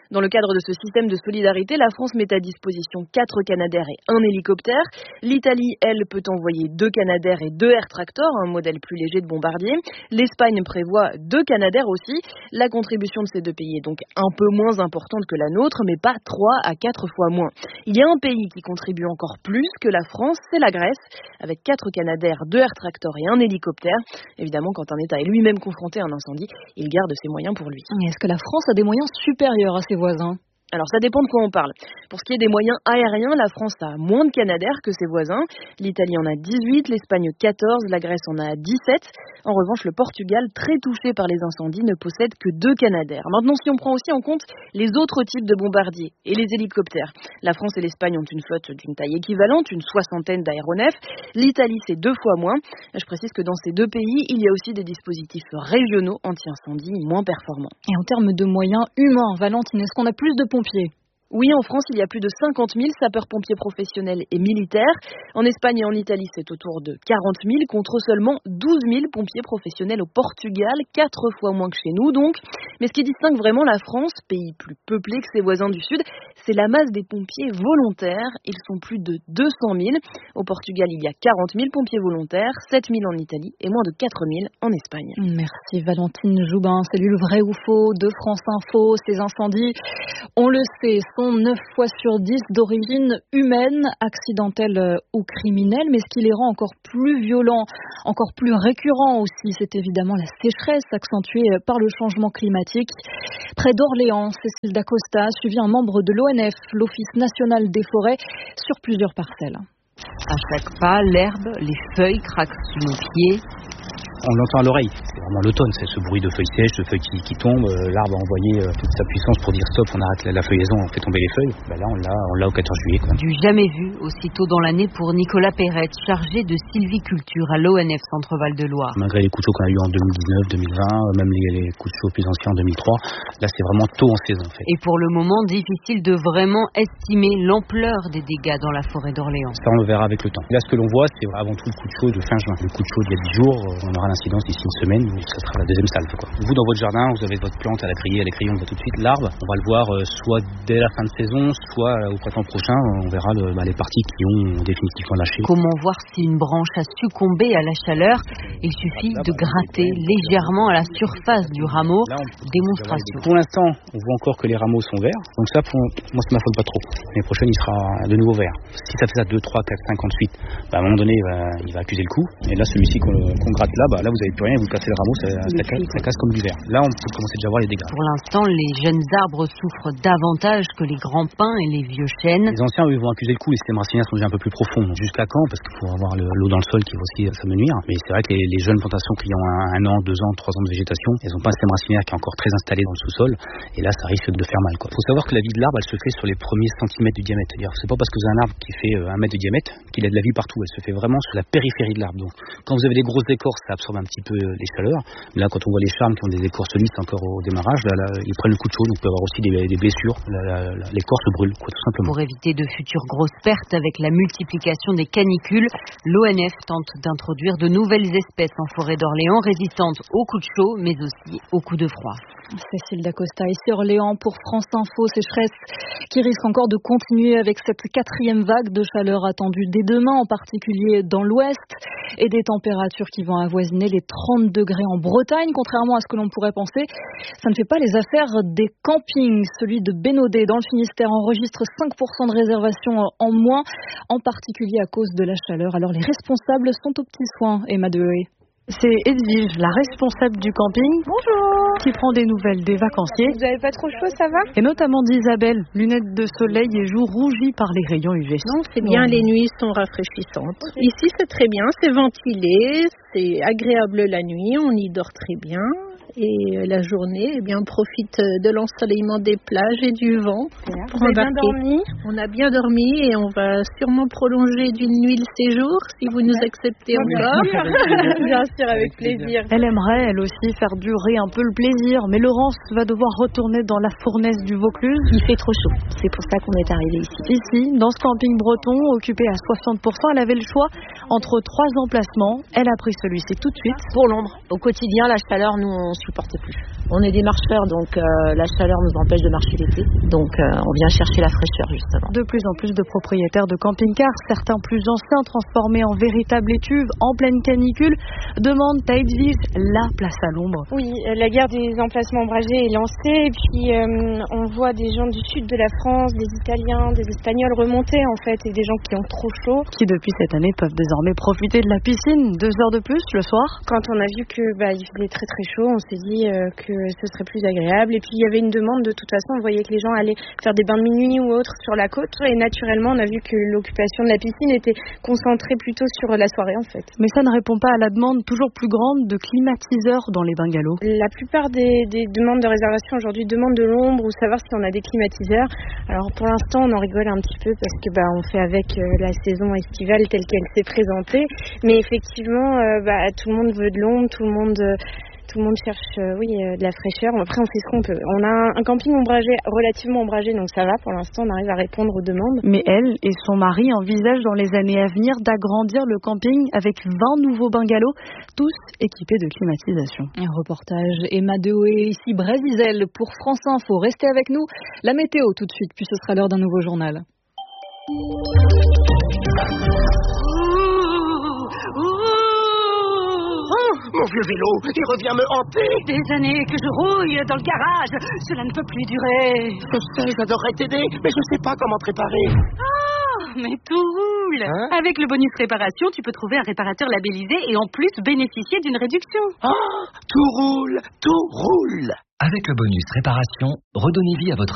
Dans le cadre de ce système de solidarité, la France met à disposition quatre Canadair et un hélicoptère. L'Italie, elle, peut envoyer deux Canadair et deux Air Tractor, un modèle plus léger de bombardier. L'Espagne prévoit deux Canadair aussi. La contribution de ces deux pays est donc un peu moins importante que la nôtre, mais pas trois à quatre fois moins. Il y a un pays qui contribue encore plus que la France, c'est la Grèce, avec quatre Canadair, deux Air Tractor et un hélicoptère. Évidemment, quand un État est lui-même confronté à un incendie, il garde ses moyens pour lui. Est-ce que la France a des moyens supérieurs à ses voisins ? Alors ça dépend de quoi on parle. Pour ce qui est des moyens aériens, la France a moins de Canadair que ses voisins. L'Italie en a dix-huit, l'Espagne quatorze, la Grèce en a dix-sept. En revanche, le Portugal, très touché par les incendies, ne possède que deux Canadair. Maintenant, si on prend aussi en compte les autres types de bombardiers et les hélicoptères, la France et l'Espagne ont une flotte d'une taille équivalente, une soixantaine d'aéronefs. L'Italie, c'est deux fois moins. Je précise que dans ces deux pays, il y a aussi des dispositifs régionaux anti-incendie moins performants. Et en termes de moyens humains, Valentine, est-ce qu'on a plus de pompiers ? Oui, en France, il y a plus de cinquante mille sapeurs-pompiers professionnels et militaires. En Espagne et en Italie, c'est autour de quarante mille contre seulement douze mille pompiers professionnels au Portugal, quatre fois moins que chez nous donc. Mais ce qui distingue vraiment la France, pays plus peuplé que ses voisins du Sud, c'est la masse des pompiers volontaires. Ils sont plus de deux cent mille. Au Portugal, il y a quarante mille pompiers volontaires, sept mille en Italie et moins de quatre mille en Espagne. Merci Valentine Joubin. C'est lui le vrai ou faux de France Info. Ces incendies, on le sait, neuf fois sur dix d'origine humaine, accidentelle ou criminelle, mais ce qui les rend encore plus violents, encore plus récurrents aussi, c'est évidemment la sécheresse accentuée par le changement climatique. Près d'Orléans, Cécile Dacosta a suivi un membre de l'O N F, l'Office national des forêts, sur plusieurs parcelles. À chaque pas, l'herbe, les feuilles craquent sous nos pieds. On l'entend à l'oreille, c'est vraiment l'automne, c'est ce bruit de feuilles sèches, de feuilles qui, qui tombent, euh, l'arbre a envoyé euh, toute sa puissance pour dire stop, on arrête la, la feuillaison, on fait tomber les feuilles. Ben là on l'a, on l'a au quatorze juillet. Quoi. Du jamais vu aussitôt dans l'année pour Nicolas Perrette, chargé de sylviculture à l'O N F Centre-Val de Loire. Malgré les coups de chaud qu'on a eu en deux mille dix-neuf, deux mille vingt, même les, les coups de chaud plus anciens en deux mille trois, là c'est vraiment tôt en saison en fait. Et pour le moment, difficile de vraiment estimer l'ampleur des dégâts dans la forêt d'Orléans. Ça on le verra avec le temps. Là ce que l'on voit c'est avant tout le coup de chaud de fin juin. Le coup de chaud d'il y a dix jours, on aura l'incidence d'ici une semaine. Ça sera la deuxième salve. Quoi. Vous, dans votre jardin, vous avez votre plante, elle a crié, elle a crié, on voit tout de suite l'arbre. On va le voir euh, soit dès la fin de saison, soit euh, au printemps prochain, on verra le, bah, les parties qui ont définitivement lâché. Comment voir si une branche a succombé à la chaleur ? Il suffit de gratter légèrement à la surface du rameau. Là, on... Démonstration. Pour l'instant, on voit encore que les rameaux sont verts. Donc ça, pour... moi, ça m'affole pas trop. L'année prochaine, il sera de nouveau vert. Si ça fait ça deux, trois, quatre, cinq, ensuite, bah, à un moment donné, il va, il va accuser le coup. Et là, celui-ci qu'on, qu'on gratte là, bah, là, vous n'avez plus rien, vous cassez le rameau, ça, ça, casse, ça casse comme du verre. Là, on peut commencer déjà à voir les dégâts. Pour l'instant, les jeunes arbres souffrent davantage que les grands pins et les vieux chênes. Les anciens, eux, vont accuser le coup. Les systèmes racinaires sont déjà un peu plus profonds. Donc, jusqu'à quand ? Parce qu'il faut avoir le, l'eau dans le sol qui va aussi s'amenuire. Mais c'est vrai que les, les jeunes plantations qui ont un, un an, deux ans, trois ans de végétation, elles n'ont pas un système racinaire qui est encore très installé dans le sous-sol. Et là, ça risque de faire mal. Il faut savoir que la vie de l'arbre, elle se fait sur les premiers centimètres du diamètre. C'est-à-dire, c'est pas parce que vous avez un arbre qui fait un mètre de diamètre qu'il a de la vie partout. Elle se fait vraiment sur la périphérie de l'arbre. Donc, quand vous avez des grosses écorces, ça absorbe un petit peu les chaleurs. Mais là, quand on voit les charmes qui ont des écorces lisses encore au démarrage, là, là, ils prennent le coup de chaud. Donc, il peut y avoir aussi des, des blessures. La, la, la, l'écorce brûle, quoi, tout simplement. Pour éviter de futures grosses pertes avec la multiplication des canicules, l'O N F tente d'introduire de nouvelles espèces en forêt d'Orléans résistantes aux coups de chaud, mais aussi aux coups de froid. Cécile Dacosta, ici Orléans pour France Info. Sécheresse qui risque encore de continuer avec cette quatrième vague de chaleur attendue dès demain, en particulier dans l'ouest, et des températures qui vont avoisiner les trente degrés en Bretagne. Contrairement à ce que l'on pourrait penser, ça ne fait pas les affaires des campings. Celui de Bénodet dans le Finistère enregistre cinq pour cent de réservations en moins, en particulier à cause de la chaleur. Alors les responsables sont aux petits soins. Emma Deheué. C'est Edwige, la responsable du camping. Bonjour. Qui prend des nouvelles des vacanciers. Vous avez pas trop chaud, ça va? Et notamment d'Isabelle, lunettes de soleil et joues rougies par les rayons U V. Non, c'est bien, les nuits sont rafraîchissantes. Ici, c'est très bien, c'est ventilé, c'est agréable la nuit, on y dort très bien. Et la journée, eh bien, on profite de l'ensoleillement des plages et du vent. Bien. Pour Vous avez bien dormi? On a bien dormi et on va sûrement prolonger d'une nuit le séjour si vous nous acceptez oui, encore. Bien sûr, avec plaisir. Elle aimerait, elle aussi, faire durer un peu le plaisir. Mais Laurence va devoir retourner dans la fournaise du Vaucluse. Il fait trop chaud. C'est pour ça qu'on est arrivé ici. Ici, dans ce camping breton, occupé à soixante pour cent, elle avait le choix entre trois emplacements. Elle a pris celui-ci tout de suite pour Londres. Au quotidien, la chaleur, nous, on supporte plus. On est des marcheurs, donc euh, la chaleur nous empêche de marcher l'été. Donc euh, on vient chercher la fraîcheur justement. De plus en plus de propriétaires de camping-cars, certains plus anciens transformés en véritables étuves en pleine canicule, demandent à Edwige la place à l'ombre. Oui, la guerre des emplacements ombragés est lancée et puis euh, on voit des gens du sud de la France, des Italiens, des Espagnols remonter en fait et des gens qui ont trop chaud. Qui depuis cette année peuvent désormais profiter de la piscine deux heures de plus le soir. Quand on a vu que bah, il faisait très très chaud, on s'est dit euh, que ce serait plus agréable et puis il y avait une demande de toute façon, on voyait que les gens allaient faire des bains de minuit ou autres sur la côte et naturellement on a vu que l'occupation de la piscine était concentrée plutôt sur la soirée en fait. Mais ça ne répond pas à la demande toujours plus grande de climatiseurs dans les bungalows. La plupart des, des demandes de réservation aujourd'hui demandent de l'ombre ou savoir si on a des climatiseurs. Alors pour l'instant on en rigole un petit peu parce que bah, on fait avec euh, la saison estivale telle qu'elle s'est présentée, mais effectivement euh, bah, tout le monde veut de l'ombre, tout le monde euh, tout le monde cherche euh, oui euh, de la fraîcheur. Après on fait ce qu'on peut. On a un, un camping ombragé, relativement ombragé, donc ça va pour l'instant, on arrive à répondre aux demandes. Mais elle et son mari envisagent dans les années à venir d'agrandir le camping avec vingt nouveaux bungalows, tous équipés de climatisation. Un reportage Emma Dehoé, ici Brésil pour France Info. Restez avec nous. La météo tout de suite, puis ce sera l'heure d'un nouveau journal. Mon vieux vélo, il revient me hanter. Des années que je rouille dans le garage, cela ne peut plus durer. Je sais, j'adorerais t'aider, mais je sais pas comment te réparer. Ah, mais tout roule. Hein? Avec le bonus réparation, tu peux trouver un réparateur labellisé et en plus bénéficier d'une réduction. Ah, tout roule, tout roule. Avec le bonus réparation, redonnez vie à votre